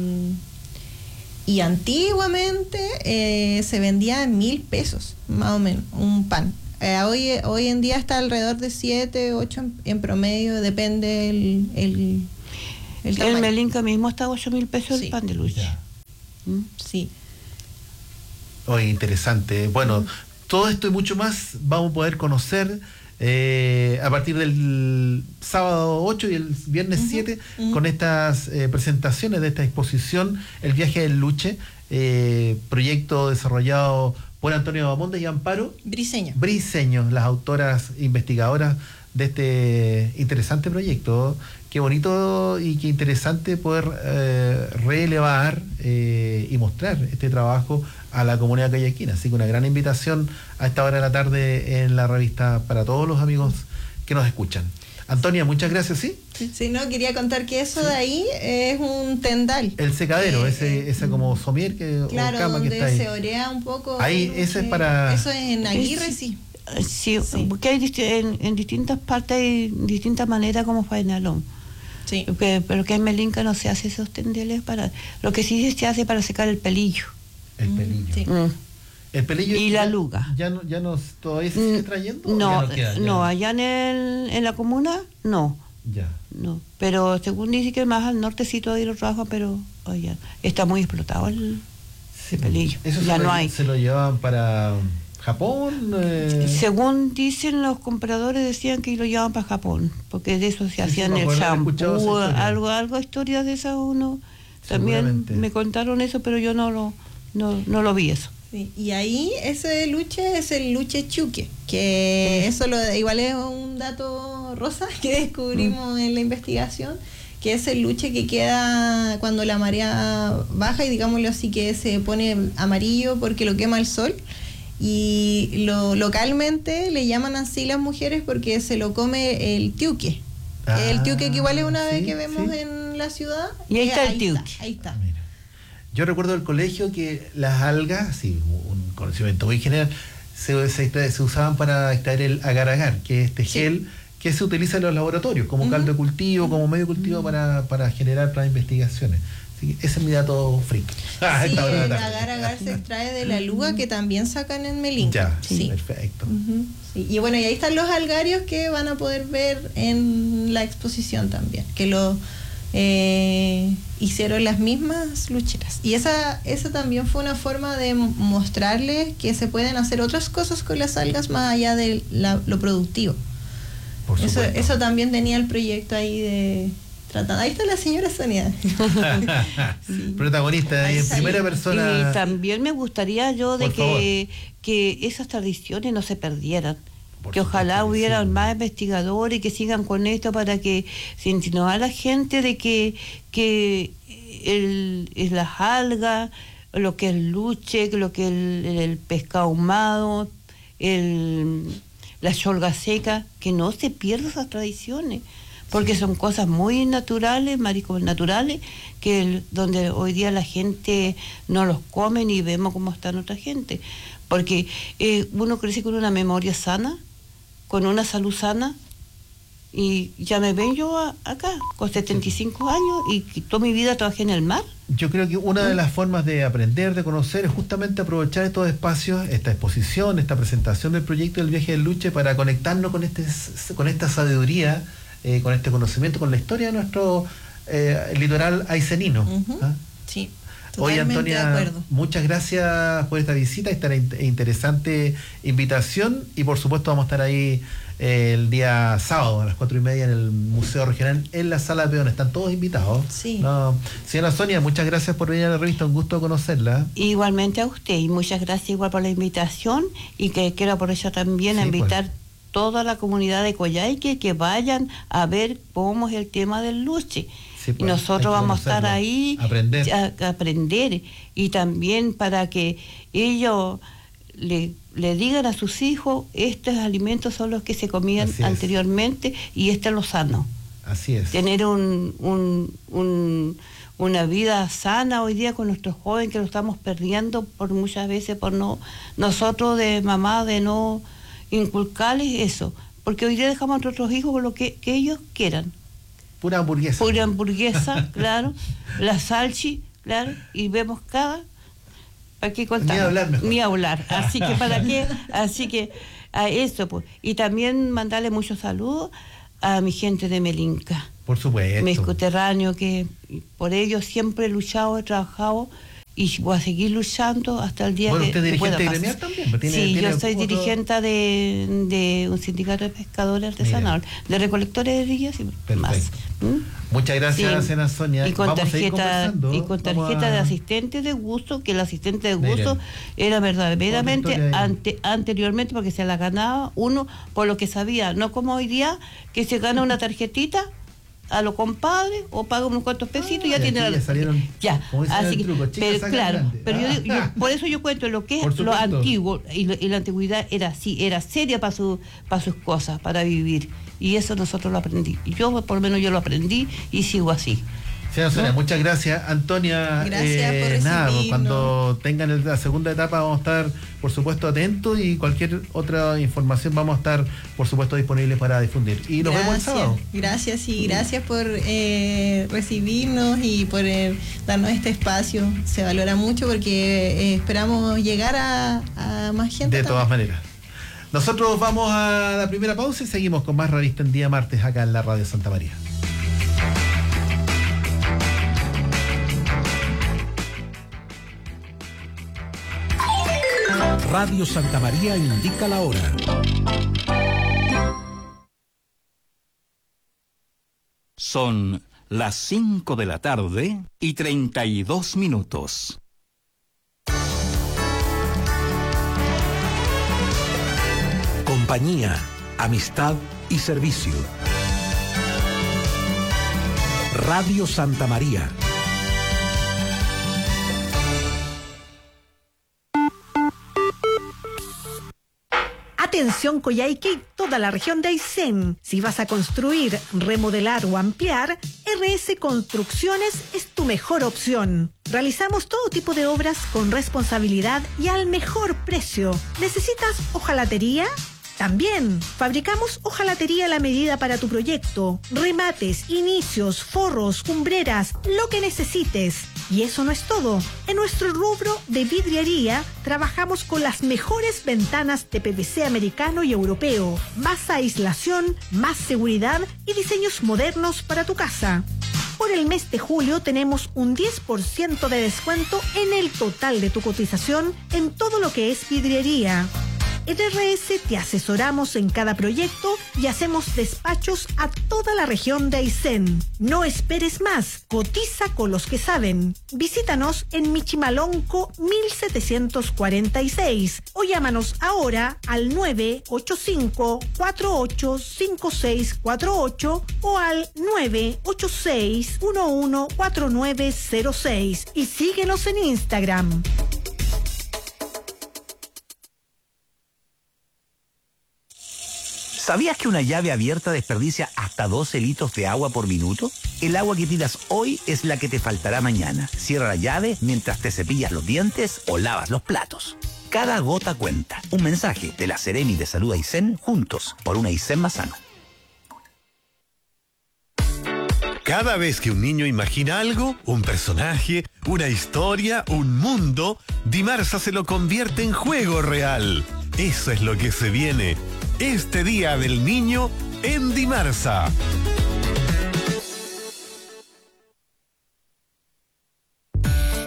y antiguamente eh, se vendía en mil pesos, más o menos, un pan. Eh, hoy, hoy en día está alrededor de siete, ocho en, en promedio, depende el, el, el
El
tamaño.
Melinca mismo está a ocho mil pesos
Sí.
el pan de lucha.
Ya.
¿Mm?
Sí.
Oye, interesante. Bueno, todo esto y mucho más vamos a poder conocer eh, a partir del sábado ocho y el viernes
Ujú,
siete
ujú.
con estas eh, presentaciones de esta exposición, El viaje del Luche, eh, proyecto desarrollado por Antonio Bamonde y Amparo
Briseño.
Briseño, las autoras investigadoras de este interesante proyecto. Qué bonito y qué interesante poder eh, relevar eh, y mostrar este trabajo a la comunidad callaquina. Así que una gran invitación a esta hora de la tarde en la revista para todos los amigos que nos escuchan. Antonia, muchas gracias, ¿sí?
Sí, no, quería contar que eso de ahí es un tendal.
El secadero,
Eh,
ese,
eh,
ese como somier que,
Claro,
o cama que
donde
está ahí.
se orea un poco.
Ahí,
el
ese es
luche.
para-
Eso es en Aguirre,
Es-
sí.
Sí,
Sí.
porque hay disti- en, en distintas partes hay distintas maneras como faenalón.
Sí.
Pero, pero que en Melinca no se hace esos tendeles para... Lo que sí se hace para secar el pelillo.
El pelillo.
Sí.
Mm.
El pelillo
Y
ya-
la luga.
¿Ya no, ya no todavía se sigue trayendo? o
No,
ya no, queda? Ya
no, allá en, el, en la comuna, no.
Ya.
No, pero según dice que más al norte sí todavía lo trabajan, pero oye, está muy explotado el, el pelillo.
Eso
Ya
se,
no
lo,
hay.
se lo llevaban para Japón. eh,
Según dicen los compradores, decían que lo llevaban para Japón, porque de eso se
Sí, sí,
hacían
me
el
acuerdo haber escuchado esa
shampoo,
historia.
algo, algo, historias de esas uno. También
Seguramente.
me contaron eso, pero yo no lo, no, no lo vi eso.
Sí, y ahí ese luche es el luche chuque, que eso lo, igual es un dato rosa que descubrimos en la investigación, que es el luche que queda cuando la marea baja y digámoslo así que se pone amarillo porque lo quema el sol. Y lo, localmente le llaman así las mujeres porque se lo come el tiuque.
Ah,
el tiuque que igual es una ave
sí,
que vemos
sí.
en la ciudad.
Y ahí
Eh,
está el tiuque.
Ahí está.
Mira. Yo recuerdo del colegio que las algas, sí, un conocimiento muy general, se, se, extrae- se usaban para extraer el agar-agar, que es este
Sí.
gel que se utiliza en los laboratorios como
Ujú.
caldo de cultivo, como medio de cultivo para, para generar para investigaciones. Así que ese es mi dato freak. Ah,
Sí,
esta hora de
el
la tarde.
agar-agar se extrae de la luga que también sacan en Melinca.
Ya,
Sí.
perfecto.
Ujú, sí. Y bueno, y ahí están los algarios que van a poder ver en la exposición también, que lo eh, hicieron las mismas lucheras. Y esa, esa también fue una forma de mostrarles que se pueden hacer otras cosas con las algas más allá de la- lo productivo.
Por
Eso,
supuesto.
eso también tenía el proyecto ahí de tratando. Ahí está la señora Sonia.
Protagonista ahí en
Ahí
primera
sale.
persona.
Y también me gustaría yo de
Por
que, que esas tradiciones no se perdieran.
Por
Que ojalá
supuesto que
hubieran
sí.
más investigadores que sigan con esto para que se insinuara a la gente de que, que el, es las algas, lo que es luche, lo que es el, el pescado ahumado, el, la cholga seca, que no se pierdan esas tradiciones, porque son cosas muy naturales, mariscos naturales, que el- donde hoy día la gente no los come ni vemos cómo está otra gente. Porque eh, uno crece con una memoria sana, con una salud sana, y ya me ven yo a- acá, con setenta y cinco años, y, y toda mi vida trabajé en el mar.
Yo creo que una de las formas de aprender, de conocer, es justamente aprovechar estos espacios, esta exposición, esta presentación del proyecto del viaje del Luche, para conectarnos con este, con esta sabiduría, eh, con este conocimiento, con la historia de nuestro eh, litoral aicenino.
Ujú.
¿Ah?
Sí.
Oye, Antonia, muchas gracias por esta visita, esta interesante invitación, y por supuesto vamos a estar ahí eh, el día sábado a las cuatro y media en el Museo Regional, en la Sala de Peones. Están todos invitados.
Sí.
No, señora Sonia, muchas gracias por venir a la revista, un gusto conocerla.
Igualmente a usted, y muchas gracias igual por la invitación, y que quiero aprovechar también sí, a invitar pues. toda la comunidad de Coyhaique que vayan a ver cómo es el tema del luche. Sí, pues, y nosotros vamos a estar ahí
aprender.
A, a aprender, y también para que ellos le, le digan a sus hijos, estos alimentos son los que se comían anteriormente y este es lo sano.
Así es.
Tener un, un, un, una vida sana hoy día con nuestros jóvenes, que lo estamos perdiendo por muchas veces por no nosotros de mamá de no inculcarles eso, porque hoy día dejamos a nuestros hijos con lo que, que ellos quieran.
Pura hamburguesa.
Pura hamburguesa, claro. La salchi, claro. Y vemos cada... ¿Para qué contar?
Ni hablar mejor.
Ni hablar. Así que, ¿para qué? Así que, a eso, pues. Y también mandarle muchos saludos a mi gente de Melinca.
Por supuesto.
Mis coterráneos, que por ellos siempre he luchado, he trabajado, y voy a seguir luchando hasta el día
bueno,
que,
¿usted es
que pueda
dirigente gremial también? ¿Tiene,
sí,
tiene
yo soy
otro...
dirigente de, de un sindicato de pescadores artesanales, de recolectores de ríos y
perfecto.
Más. ¿Mm?
Muchas gracias,
sí.
señora Sonia.
Y con
Vamos
tarjeta, y con tarjeta a... de asistente de gusto, que el asistente de gusto Miren. era verdaderamente ante, anteriormente, porque se la ganaba uno por lo que sabía, no como hoy día que se gana una tarjetita a los compadres o paga unos cuantos pesitos ah, y ya tiene la...
ya salieron,
ya, así que,
truco,
pero claro, grande. pero ah. yo, yo, por eso yo cuento lo que es lo antiguo, y, lo, y la antigüedad era así, era seria para su, para sus cosas, para vivir, y eso nosotros lo aprendí, yo por lo menos yo lo aprendí y sigo así.
Señora Sonia, ¿no? Muchas gracias. Antonia,
gracias
eh,
por recibirnos.
Nada, cuando tengan el, la segunda etapa vamos a estar, por supuesto, atentos, y cualquier otra información vamos a estar, por supuesto, disponibles para difundir. Y nos
gracias,
vemos el sábado.
Gracias, y gracias por eh, recibirnos y por eh, darnos este espacio. Se valora mucho porque eh, esperamos llegar a, a más gente.
De
también.
todas maneras. Nosotros vamos a la primera pausa y seguimos con más Revista en Día Martes acá en la Radio Santa María.
Radio Santa María indica la hora.
Son las cinco de la tarde y treinta y dos minutos.
Compañía, amistad y servicio. Radio Santa María.
Atención Coyhaique y toda la región de Aysén. Si vas a construir, remodelar o ampliar, R S Construcciones es tu mejor opción. Realizamos todo tipo de obras con responsabilidad y al mejor precio. ¿Necesitas hojalatería? También fabricamos hojalatería a la medida para tu proyecto, remates, inicios, forros, cumbreras, lo que necesites. Y eso no es todo. En nuestro rubro de vidriería trabajamos con las mejores ventanas de P V C americano y europeo, más aislación, más seguridad y diseños modernos para tu casa. Por el mes de julio tenemos un diez por ciento de descuento en el total de tu cotización en todo lo que es vidriería. En R S te asesoramos en cada proyecto y hacemos despachos a toda la región de Aysén. No esperes más, cotiza con los que saben. Visítanos en Michimalonco mil setecientos cuarenta y seis o llámanos ahora al nueve ocho cinco, cuatro ocho cinco seis cuatro ocho o al nueve ocho seis, uno uno cuatro nueve cero seis y síguenos en Instagram.
¿Sabías que una llave abierta desperdicia hasta doce litros de agua por minuto? El agua que tiras hoy es la que te faltará mañana. Cierra la llave mientras te cepillas los dientes o lavas los platos. Cada gota cuenta. Un mensaje de la Seremi de Salud Aysén, juntos por un Aysén más sano.
Cada vez que un niño imagina algo, un personaje, una historia, un mundo, Dimarsa se lo convierte en juego real. Eso es lo que se viene. Este Día del Niño en Dimarsa.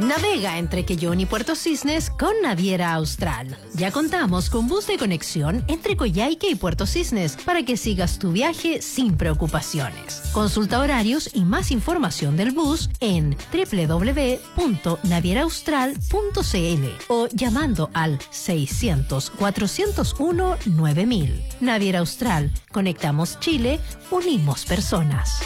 Navega entre Quellón y Puerto Cisnes con Naviera Austral. Ya contamos con bus de conexión entre Coyhaique y Puerto Cisnes para que sigas tu viaje sin preocupaciones. Consulta horarios y más información del bus en doble u doble u doble u punto naviera austral punto c l o llamando al seiscientos, cuatrocientos uno, nueve mil. Naviera Austral. Conectamos Chile, unimos personas.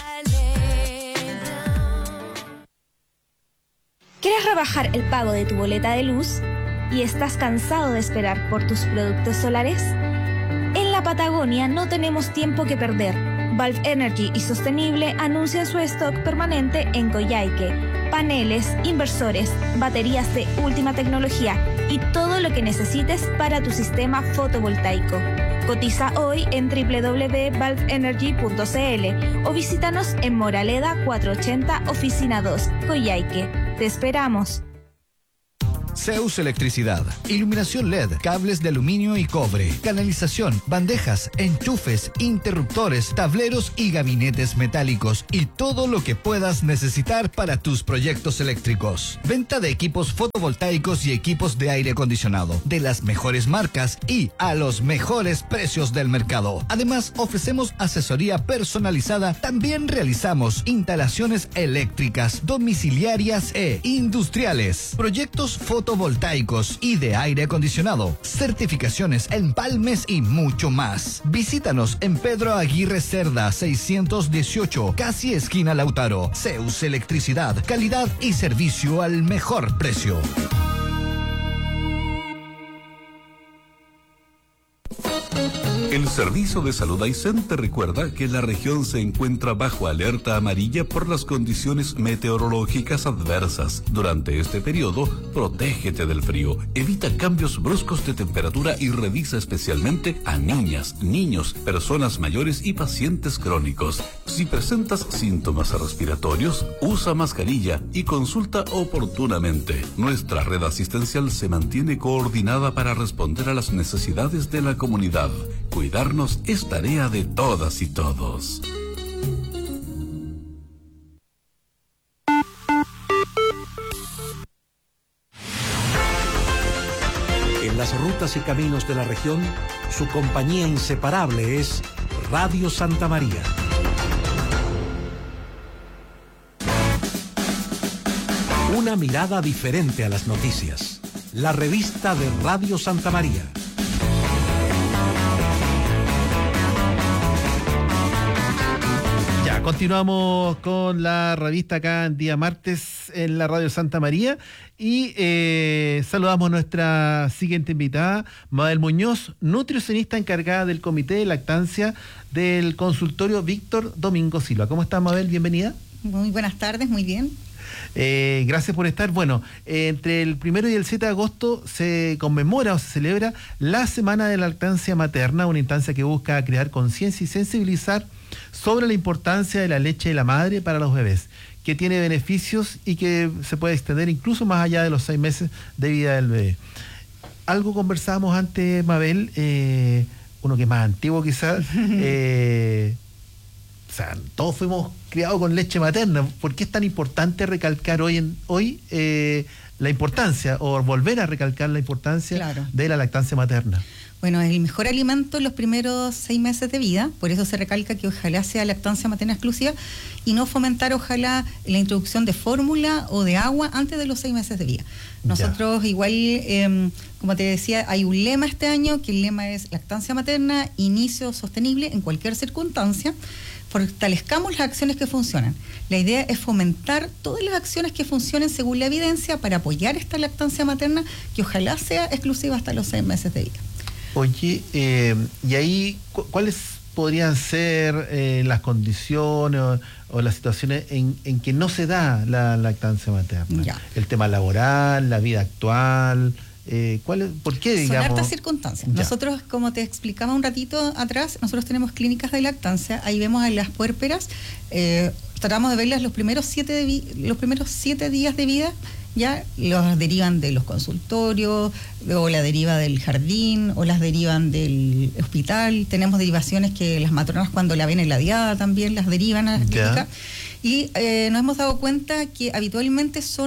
¿Quieres rebajar el pago de tu boleta de luz y estás cansado de esperar por tus productos solares? En la Patagonia no tenemos tiempo que perder. Valve Energy y Sostenible anuncian su stock permanente en Coyhaique. Paneles, inversores, baterías de última tecnología y todo lo que necesites para tu sistema fotovoltaico. Cotiza hoy en doble u doble u doble u punto valve energy punto c l o visítanos en Moraleda cuatrocientos ochenta, Oficina dos, Coyhaique. ¡Te esperamos!
Zeus Electricidad, iluminación L E D, cables de aluminio y cobre, canalización, bandejas, enchufes, interruptores, tableros y gabinetes metálicos y todo lo que puedas necesitar para tus proyectos eléctricos. Venta de equipos fotovoltaicos y equipos de aire acondicionado de las mejores marcas y a los mejores precios del mercado. Además, ofrecemos asesoría personalizada. También realizamos instalaciones eléctricas, domiciliarias e industriales, proyectos fotovoltaicos fotovoltaicos y de aire acondicionado, certificaciones, empalmes y mucho más. Visítanos en Pedro Aguirre Cerda seiscientos dieciocho, casi esquina Lautaro. Zeus Electricidad, calidad y servicio al mejor precio.
El Servicio de Salud Aysén te recuerda que la región se encuentra bajo alerta amarilla por las condiciones meteorológicas adversas. Durante este periodo, protégete del frío, evita cambios bruscos de temperatura y revisa especialmente a niñas, niños, personas mayores y pacientes crónicos. Si presentas síntomas respiratorios, usa mascarilla y consulta oportunamente. Nuestra red asistencial se mantiene coordinada para responder a las necesidades de la comunidad. Cuidarnos es tarea de todas y todos.
En las rutas y caminos de la región, su compañía inseparable es Radio Santa María. Una mirada diferente a las noticias. La revista de Radio Santa María.
Continuamos con la revista acá en día martes en la Radio Santa María y eh, saludamos a nuestra siguiente invitada, Mabel Muñoz, nutricionista encargada del Comité de Lactancia del consultorio Víctor Domingo Silva. ¿Cómo estás, Mabel? Bienvenida.
Muy buenas tardes, muy bien.
Eh, gracias por estar. Bueno, eh, entre el primero y el siete de agosto se conmemora o se celebra la Semana de la Lactancia Materna, una instancia que busca crear conciencia y sensibilizar sobre la importancia de la leche de la madre para los bebés, que tiene beneficios y que se puede extender incluso más allá de los seis meses de vida del bebé. Algo conversábamos antes, Mabel, eh, uno que es más antiguo quizás, eh, o sea, todos fuimos criados con leche materna. ¿Por qué es tan importante recalcar hoy, en, hoy eh, la importancia o volver a recalcar la importancia claro. de la lactancia materna?
Bueno, es el mejor alimento en los primeros seis meses de vida, por eso se recalca que ojalá sea lactancia materna exclusiva y no fomentar ojalá la introducción de fórmula o de agua antes de los seis meses de vida. Nosotros ya. igual, eh, como te decía, hay un lema este año, que el lema es lactancia materna, inicio sostenible en cualquier circunstancia. Fortalezcamos las acciones que funcionan. La idea es fomentar todas las acciones que funcionen según la evidencia para apoyar esta lactancia materna que ojalá sea exclusiva hasta los seis meses de vida.
Oye, eh, y ahí, cu- ¿cuáles podrían ser eh, las condiciones o, o las situaciones en, en que no se da la lactancia materna?
Ya.
El tema laboral, la vida actual, eh, ¿cuál es, ¿por qué, digamos?
Son hartas circunstancias.
Ya.
Nosotros, como te explicaba un ratito atrás, nosotros tenemos clínicas de lactancia, ahí vemos a las puérperas, eh, tratamos de verlas los primeros siete, de vi- los primeros siete días de vida, ya los derivan de los consultorios, o la deriva del jardín, o las derivan del hospital. Tenemos derivaciones que las matronas cuando la ven en la diada también las derivan a la clínica. Y eh, nos hemos dado cuenta que habitualmente son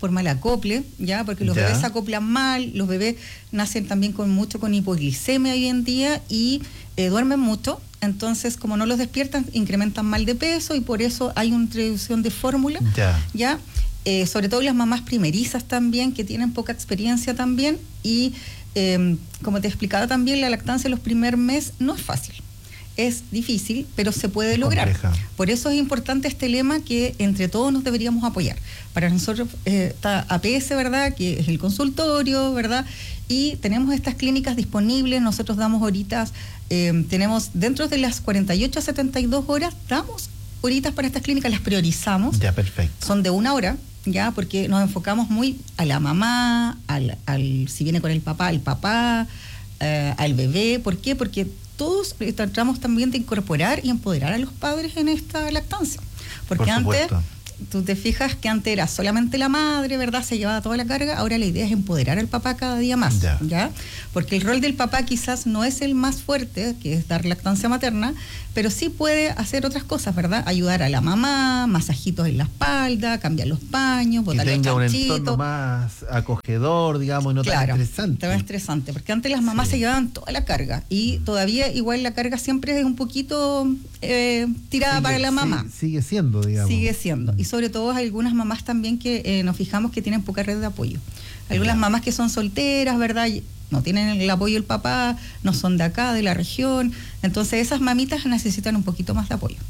por mal acople, ya, porque los
Ya.
bebés se acoplan mal, los bebés nacen también con mucho con hipoglicemia hoy en día y eh, duermen mucho, entonces como no los despiertan, incrementan mal de peso y por eso hay una introducción de fórmula,
Ya.
ya, eh, sobre todo las mamás primerizas también, que tienen poca experiencia también, y eh, como te explicaba también, la lactancia en los primeros meses no es fácil. Es difícil, pero se puede lograr.
Compleja.
Por eso es importante este lema que entre todos nos deberíamos apoyar. Para nosotros eh, está A P S, ¿verdad?, que es el consultorio, ¿verdad? Y tenemos estas clínicas disponibles. Nosotros damos horitas, eh, tenemos dentro de las cuarenta y ocho a setenta y dos horas, damos horitas para estas clínicas, las priorizamos.
Ya, perfecto.
Son de una hora, ya, porque nos enfocamos muy a la mamá, al, al si viene con el papá, al papá, eh, al bebé. ¿Por qué? Porque todos tratamos también de incorporar y empoderar a los padres en esta lactancia. Porque
Por
antes,
supuesto.
tú te fijas que antes era solamente la madre, ¿verdad? Se llevaba toda la carga. Ahora la idea es empoderar al papá cada día más,
Ya.
¿ya? Porque el rol del papá quizás no es el más fuerte, que es dar lactancia materna, pero sí puede hacer otras cosas, ¿verdad? Ayudar a la mamá, masajitos en la espalda, cambiar los paños,
Que
botar los
tenga un
chanchitos.
entorno más acogedor, digamos, y no
Claro,
tan estresante.
tan estresante, porque antes las mamás se llevaban toda la carga y todavía igual la carga siempre es un poquito eh, tirada
Sigue-
para la mamá.
sigue- Sigue siendo, digamos.
Sigue siendo. Y sobre todo hay algunas mamás también que eh, nos fijamos que tienen poca red de apoyo. Algunas mamás que son solteras, ¿verdad? Y no tienen el apoyo del papá, no son de acá, de la región. Entonces esas mamitas necesitan un poquito más de apoyo.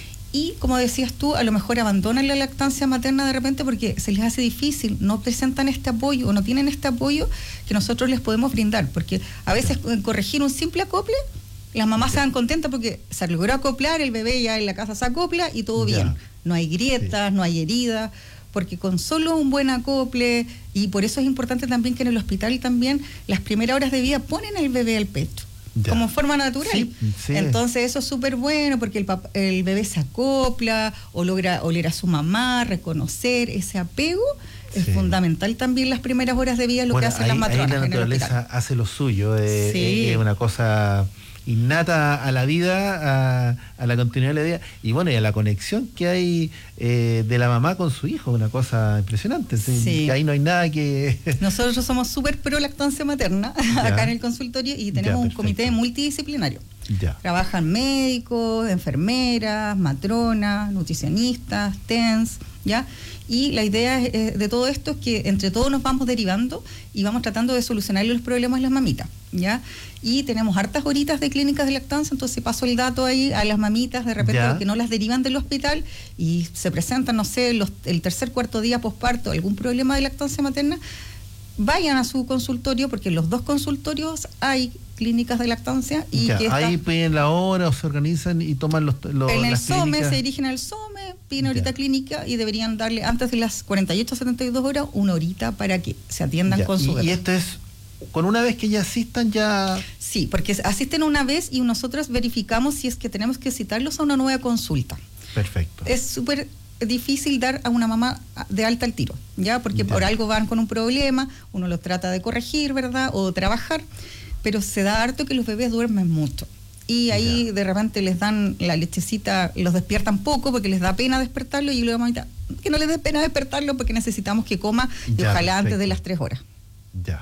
Y como decías tú, a lo mejor abandonan la lactancia materna de repente porque se les hace difícil, no presentan este apoyo o no tienen este apoyo que nosotros les podemos brindar. Porque a veces eh, corregir un simple acople, las mamás se dan contentas porque se logró acoplar, el bebé ya en la casa se acopla y todo
Ya.
bien. No hay grietas, no hay heridas, porque con solo un buen acople, y por eso es importante también que en el hospital también las primeras horas de vida ponen al bebé al pecho,
Ya.
como forma natural.
Sí, sí.
Entonces eso es súper bueno porque el, pap- el bebé se acopla o logra oler a su mamá, reconocer ese apego. Es
Sí.
fundamental también las primeras horas de vida, lo
Bueno,
que hacen
ahí,
las
ahí
matronas
la
en el
naturaleza
hospital.
hace lo suyo. eh,
Sí.
eh, es una cosa innata a la vida, a, a la continuidad de la vida, y bueno, y a la conexión que hay eh, de la mamá con su hijo, una cosa impresionante. Sí,
Sí.
que ahí no hay nada que...
Nosotros somos súper pro lactancia materna
Ya.
acá en el consultorio y tenemos
Ya,
un
perfecto.
comité multidisciplinario.
Ya.
Trabajan médicos, enfermeras, matronas, nutricionistas, T E N S, ¿ya? Y la idea es, eh, de todo esto es que entre todos nos vamos derivando y vamos tratando de solucionar los problemas de las mamitas, ¿ya? Y tenemos hartas horitas de clínicas de lactancia, entonces paso el dato ahí a las mamitas, de repente
Ya.
que no las derivan del hospital y se presentan, no sé, los, el tercer, cuarto día posparto, algún problema de lactancia materna, vayan a su consultorio, porque en los dos consultorios hay clínicas de lactancia y
Ya,
que está-
ahí piden la hora o se organizan y toman los, los
en el
las
SOME
clínicas.
se dirigen al SOME, piden horita clínica y deberían darle antes de las cuarenta y ocho a setenta y dos horas una horita para que se atiendan
Ya,
con su
y,
bebé.
y esto es, con una vez que ya asistan ya...
Sí, porque asisten una vez y nosotros verificamos si es que tenemos que citarlos a una nueva consulta.
Perfecto.
Es súper difícil dar a una mamá de alta al tiro, ¿ya? Porque
Ya.
por algo van con un problema, uno los trata de corregir, ¿verdad? O trabajar, pero se da harto que los bebés duermen mucho. Y ahí de repente les dan la lechecita, los despiertan poco porque les da pena despertarlo y luego mamita, que no les dé pena despertarlo porque necesitamos que coma y
Ya,
ojalá antes
perfecto.
de las tres horas.
Ya.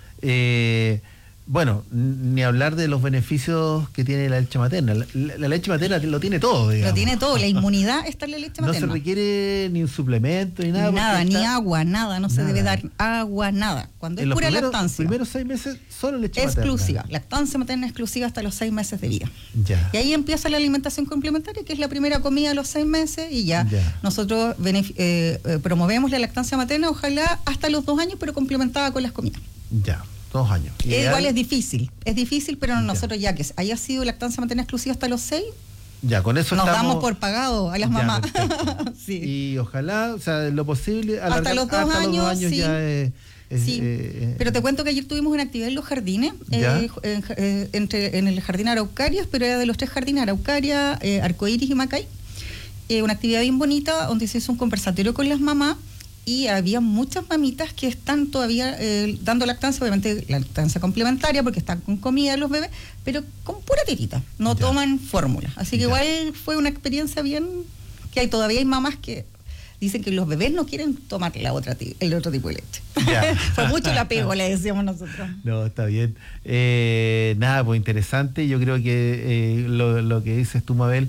Eh, bueno, n- ni hablar de los beneficios que tiene la leche materna. La, la- la leche materna lo tiene todo, digamos.
Lo tiene todo, la inmunidad está en la leche
No se
materna.
requiere ni un suplemento ni nada.
Nada,
porque
ni
está-
agua, nada, no se
Nada.
debe dar agua, nada. Cuando
En
es
los
pura
primeros,
lactancia.
primeros seis meses solo leche
Exclusiva,
materna.
lactancia materna exclusiva hasta los seis meses de vida.
Ya.
Y ahí empieza la alimentación complementaria, que es la primera comida a los seis meses, y ya,
Ya.
nosotros benef- eh, eh, promovemos la lactancia materna, ojalá hasta los dos años, pero complementada con las comidas.
Ya, dos años.
Eh,
Ideal-
igual es difícil, es difícil, pero nosotros ya que haya sido lactancia materna exclusiva hasta los seis,
Ya, con eso
nos
estamos...
damos por pagado a las
Ya,
mamás.
perfecto.
Sí.
Y ojalá, o sea, lo posible...
Hasta
alargar-
los dos
hasta los
años, sí.
ya es... es-
Sí,
eh,
pero te cuento que ayer tuvimos una actividad en los jardines,
¿Ya?
eh, en, eh, entre, en el jardín Araucarias, pero era de los tres jardines, Araucaria, eh, Arcoíris y Macay. Eh, una actividad bien bonita donde se hizo un conversatorio con las mamás y había muchas mamitas que están todavía eh, dando lactancia, obviamente lactancia complementaria porque están con comida los bebés, pero con pura tetita, no toman fórmula. Así que
Ya.
igual fue una experiencia bien, que hay todavía hay mamás que dicen que los bebés no quieren tomar la otra el otro tipo de leche.
Ya.
Fue mucho el apego, le decíamos nosotros.
No, está bien. Eh, nada, pues interesante. Yo creo que eh, lo, lo que dices tú, Mabel,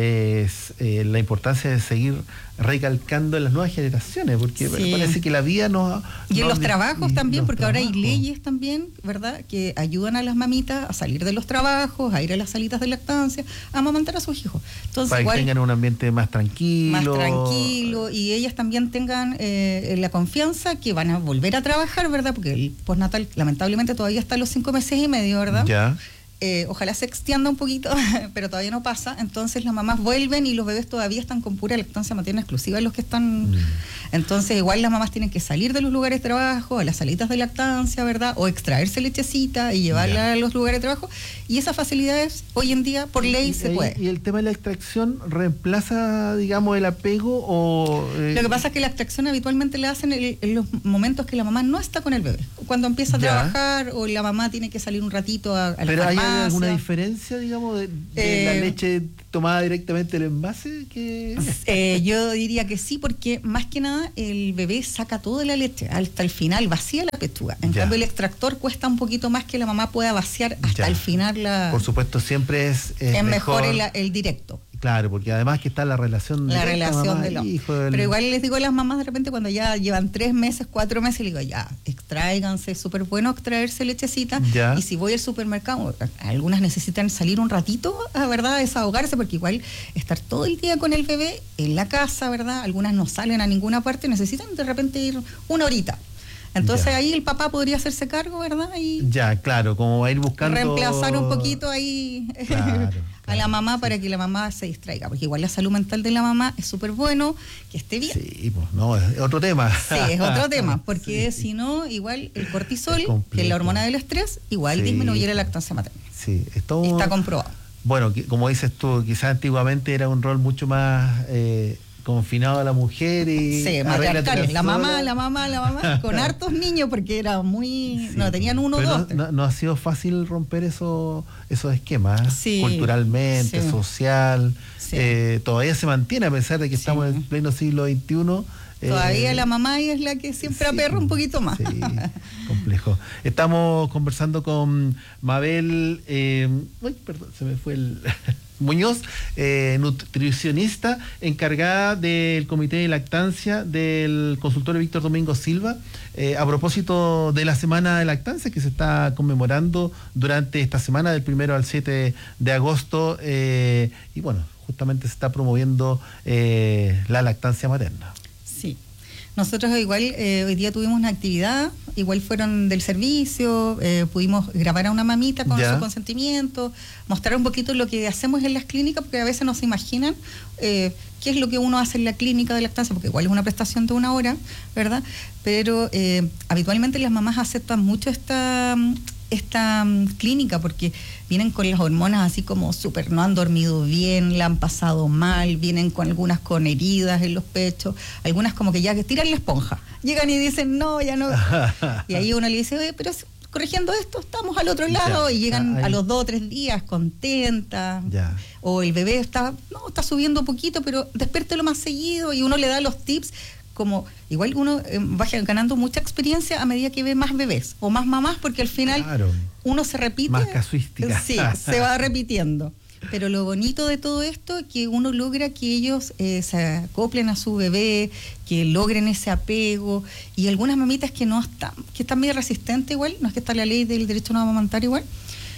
es eh, la importancia de seguir recalcando en las nuevas generaciones, porque sí. parece que la vida nos...
Y en
nos
los
de,
trabajos también, porque
trabajos.
ahora hay leyes también, ¿verdad?, que ayudan a las mamitas a salir de los trabajos, a ir a las salitas de lactancia, a amamantar a sus hijos. Entonces,
para
igual,
que tengan un ambiente más tranquilo.
Más tranquilo, y ellas también tengan eh, la confianza que van a volver a trabajar, ¿verdad?, porque el postnatal lamentablemente todavía está a los cinco meses y medio, ¿verdad?
Ya.
Eh, ojalá se extienda un poquito, pero todavía no pasa. Entonces las mamás vuelven y los bebés todavía están con pura lactancia materna exclusiva, los que están. Mm. Entonces igual las mamás tienen que salir de los lugares de trabajo, a las salitas de lactancia, ¿verdad? O extraerse lechecita y llevarla yeah. a los lugares de trabajo. Y esas facilidades hoy en día por ley
y,
se
y,
puede.
¿Y el tema de la extracción reemplaza, digamos, el apego o...? Eh...
Lo que pasa es que la extracción habitualmente la hacen en, en los momentos que la mamá no está con el bebé. Cuando empieza a yeah. trabajar o la mamá tiene que salir un ratito a, a la
¿Pero
farmacia.
hay alguna diferencia, digamos, de, de eh, la leche tomada directamente del envase? Que...
Eh, yo diría que sí, porque más que nada el bebé saca toda la leche hasta el final, vacía la pechuga. En ya. cambio el extractor cuesta un poquito más que la mamá pueda vaciar hasta ya. el final la...
Por supuesto, siempre es, es,
es mejor, mejor el, el directo.
Claro, porque además que está la relación
la
directa,
relación
mamá,
de los
hijo del...
Pero igual les digo a las mamás de repente cuando ya llevan tres meses, cuatro meses, les digo ya, extráiganse, es súper bueno extraerse lechecita. Ya. Y si voy al supermercado, algunas necesitan salir un ratito, a verdad, desahogarse, porque igual estar todo el día con el bebé en la casa, ¿verdad? Algunas no salen a ninguna parte, necesitan de repente ir una horita. Entonces ya. ahí el papá podría hacerse cargo, ¿verdad? Y
ya, claro, como va a ir buscando...
reemplazar un poquito ahí claro, a claro, la mamá sí. para que la mamá se distraiga, porque igual la salud mental de la mamá es súper bueno, que esté bien.
Sí, pues no, es otro tema.
Sí, es otro tema, porque sí. si no, igual el cortisol, que es la hormona del estrés, igual sí. disminuye la lactancia materna.
Sí, esto...
Y está comprobado.
Bueno, como dices tú, quizás antiguamente era un rol mucho más... Eh, confinado a la mujer y
sí, matriarcal, la mamá, la mamá, la mamá, con hartos niños porque era muy, sí, no tenían uno o dos.
No, no ha sido fácil romper eso, esos esquemas, sí, culturalmente, sí. social, sí. Eh, todavía se mantiene a pesar de que sí. estamos en pleno siglo veintiuno.
Todavía eh, la mamá es la que siempre sí, aperra un poquito más.
Sí, complejo. Estamos conversando con Mabel, eh, uy, perdón, se me fue el... Muñoz, eh, nutricionista encargada del Comité de Lactancia del consultorio Víctor Domingo Silva, eh, a propósito de la Semana de Lactancia que se está conmemorando durante esta semana del primero al siete de agosto, eh, y bueno, justamente se está promoviendo eh, la lactancia materna.
Sí. Nosotros igual eh, hoy día tuvimos una actividad, igual fueron del servicio, eh, pudimos grabar a una mamita con ya. su consentimiento, mostrar un poquito lo que hacemos en las clínicas, porque a veces no se imaginan eh, qué es lo que uno hace en la clínica de lactancia, porque igual es una prestación de una hora, ¿verdad? Pero eh, habitualmente las mamás aceptan mucho esta... esta um, clínica porque vienen con las hormonas así como súper, no han dormido bien, la han pasado mal, vienen con algunas con heridas en los pechos, algunas como que ya que tiran la esponja, llegan y dicen no, ya no, y ahí uno le dice, oye, pero corrigiendo esto estamos al otro lado, ya, y llegan ya, a los dos o tres días contentas, ya. o el bebé está, no, está subiendo poquito, pero despiértelo más seguido, y uno le da los tips, como igual uno eh, va ganando mucha experiencia a medida que ve más bebés o más mamás, porque al final claro, uno se repite.
Más casuística.
Sí, se va repitiendo. Pero lo bonito de todo esto es que uno logra que ellos eh, se acoplen a su bebé, que logren ese apego, y algunas mamitas que no están, que están medio resistentes igual, no es que está la ley del derecho a no amamantar igual.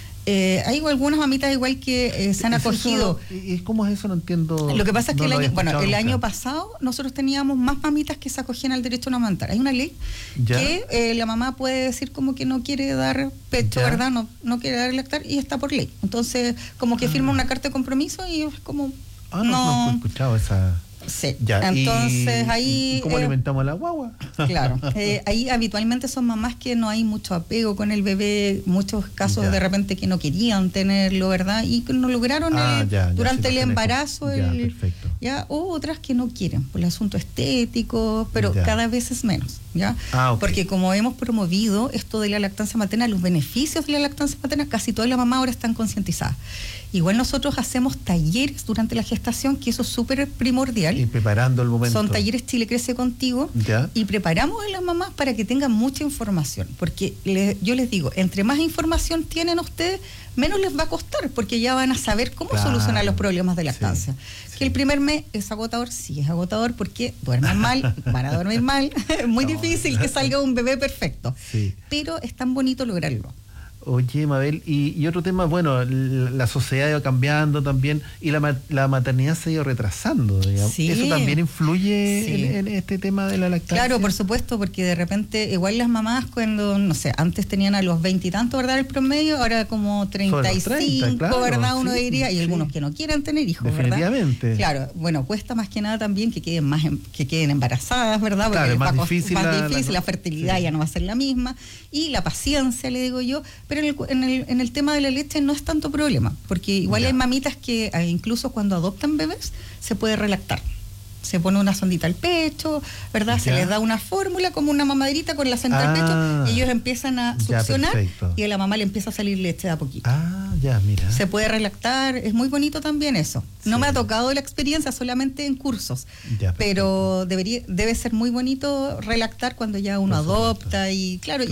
Eh, hay algunas mamitas igual que eh, se han acogido.
¿Y cómo es eso? No entiendo.
Lo que pasa es que
no
el año, bueno, el
nunca.
año pasado nosotros teníamos más mamitas que se acogían al derecho a no amamantar. Hay una ley ya. que eh, la mamá puede decir como que no quiere dar pecho, ya. ¿verdad? No, no quiere dar lactar y está por ley. Entonces, como que ah. firma una carta de compromiso y es como...
Ah, no, no, no he escuchado esa...
Sí,
ya,
entonces
y,
ahí...
¿Cómo eh, alimentamos a la guagua?
Claro, eh, ahí habitualmente son mamás que no hay mucho apego con el bebé, muchos casos ya. de repente que no querían tenerlo, ¿verdad? Y que no lograron
ah,
el,
ya, ya,
durante el embarazo,
ya,
el,
perfecto.
ya, o otras que no quieren, por el asunto estético, pero
ya.
cada vez es menos, ¿ya?
Ah, okay.
Porque como hemos promovido esto de la lactancia materna, los beneficios de la lactancia materna, casi todas las mamás ahora están concientizadas. Igual nosotros hacemos talleres durante la gestación, que eso es súper primordial,
Y preparando el momento.
Son talleres Chile Crece Contigo.
¿Ya?
Y preparamos a las mamás para que tengan mucha información. Porque le, yo les digo, entre más información tienen ustedes, menos les va a costar, porque ya van a saber cómo
Claro.
solucionar los problemas de lactancia.
Sí,
Que el primer mes es agotador, sí es agotador, porque duermen mal, van a dormir mal. Es muy
No.
difícil que salga un bebé perfecto.
Sí.
Pero es tan bonito lograrlo.
Oye, Mabel, y, y otro tema, bueno, l- la sociedad ha ido cambiando también y la, ma- la maternidad se ha ido retrasando, digamos.
Sí.
¿Eso también influye
Sí.
en, en este tema de la lactancia?
Claro, por supuesto, porque de repente, igual las mamás cuando, no sé, antes tenían a los veintitantos, ¿verdad? El promedio, ahora como treinta y cinco,
treinta, claro,
¿verdad? Uno
sí,
diría, y
sí.
algunos que no quieran tener hijos, ¿verdad?
Definitivamente.
Claro, bueno, cuesta más que nada también que queden más em- que queden embarazadas, ¿verdad?
Claro, es más
va a cost-
difícil
más
la-
difícil,
la-
la, fertilidad
sí.
ya no va a ser la misma, y la paciencia, le digo yo, pero en el, cu- en el, en el tema de la leche no es tanto problema, porque igual
Ya.
hay mamitas que eh, incluso cuando adoptan bebés se puede relactar. Se pone una sondita al pecho, ¿verdad? Se
Ya.
les da una fórmula como una mamaderita con la sonda
Ah.
al pecho, y ellos empiezan a
Ya,
succionar
perfecto.
y a la mamá le empieza a salir leche de a poquito.
Ah, ya, mira.
Se puede relactar, es muy bonito también eso. No
Sí.
me ha tocado la experiencia solamente en cursos,
Ya, perfecto.
pero debería debe ser muy bonito relactar cuando ya uno
Por supuesto.
adopta y claro,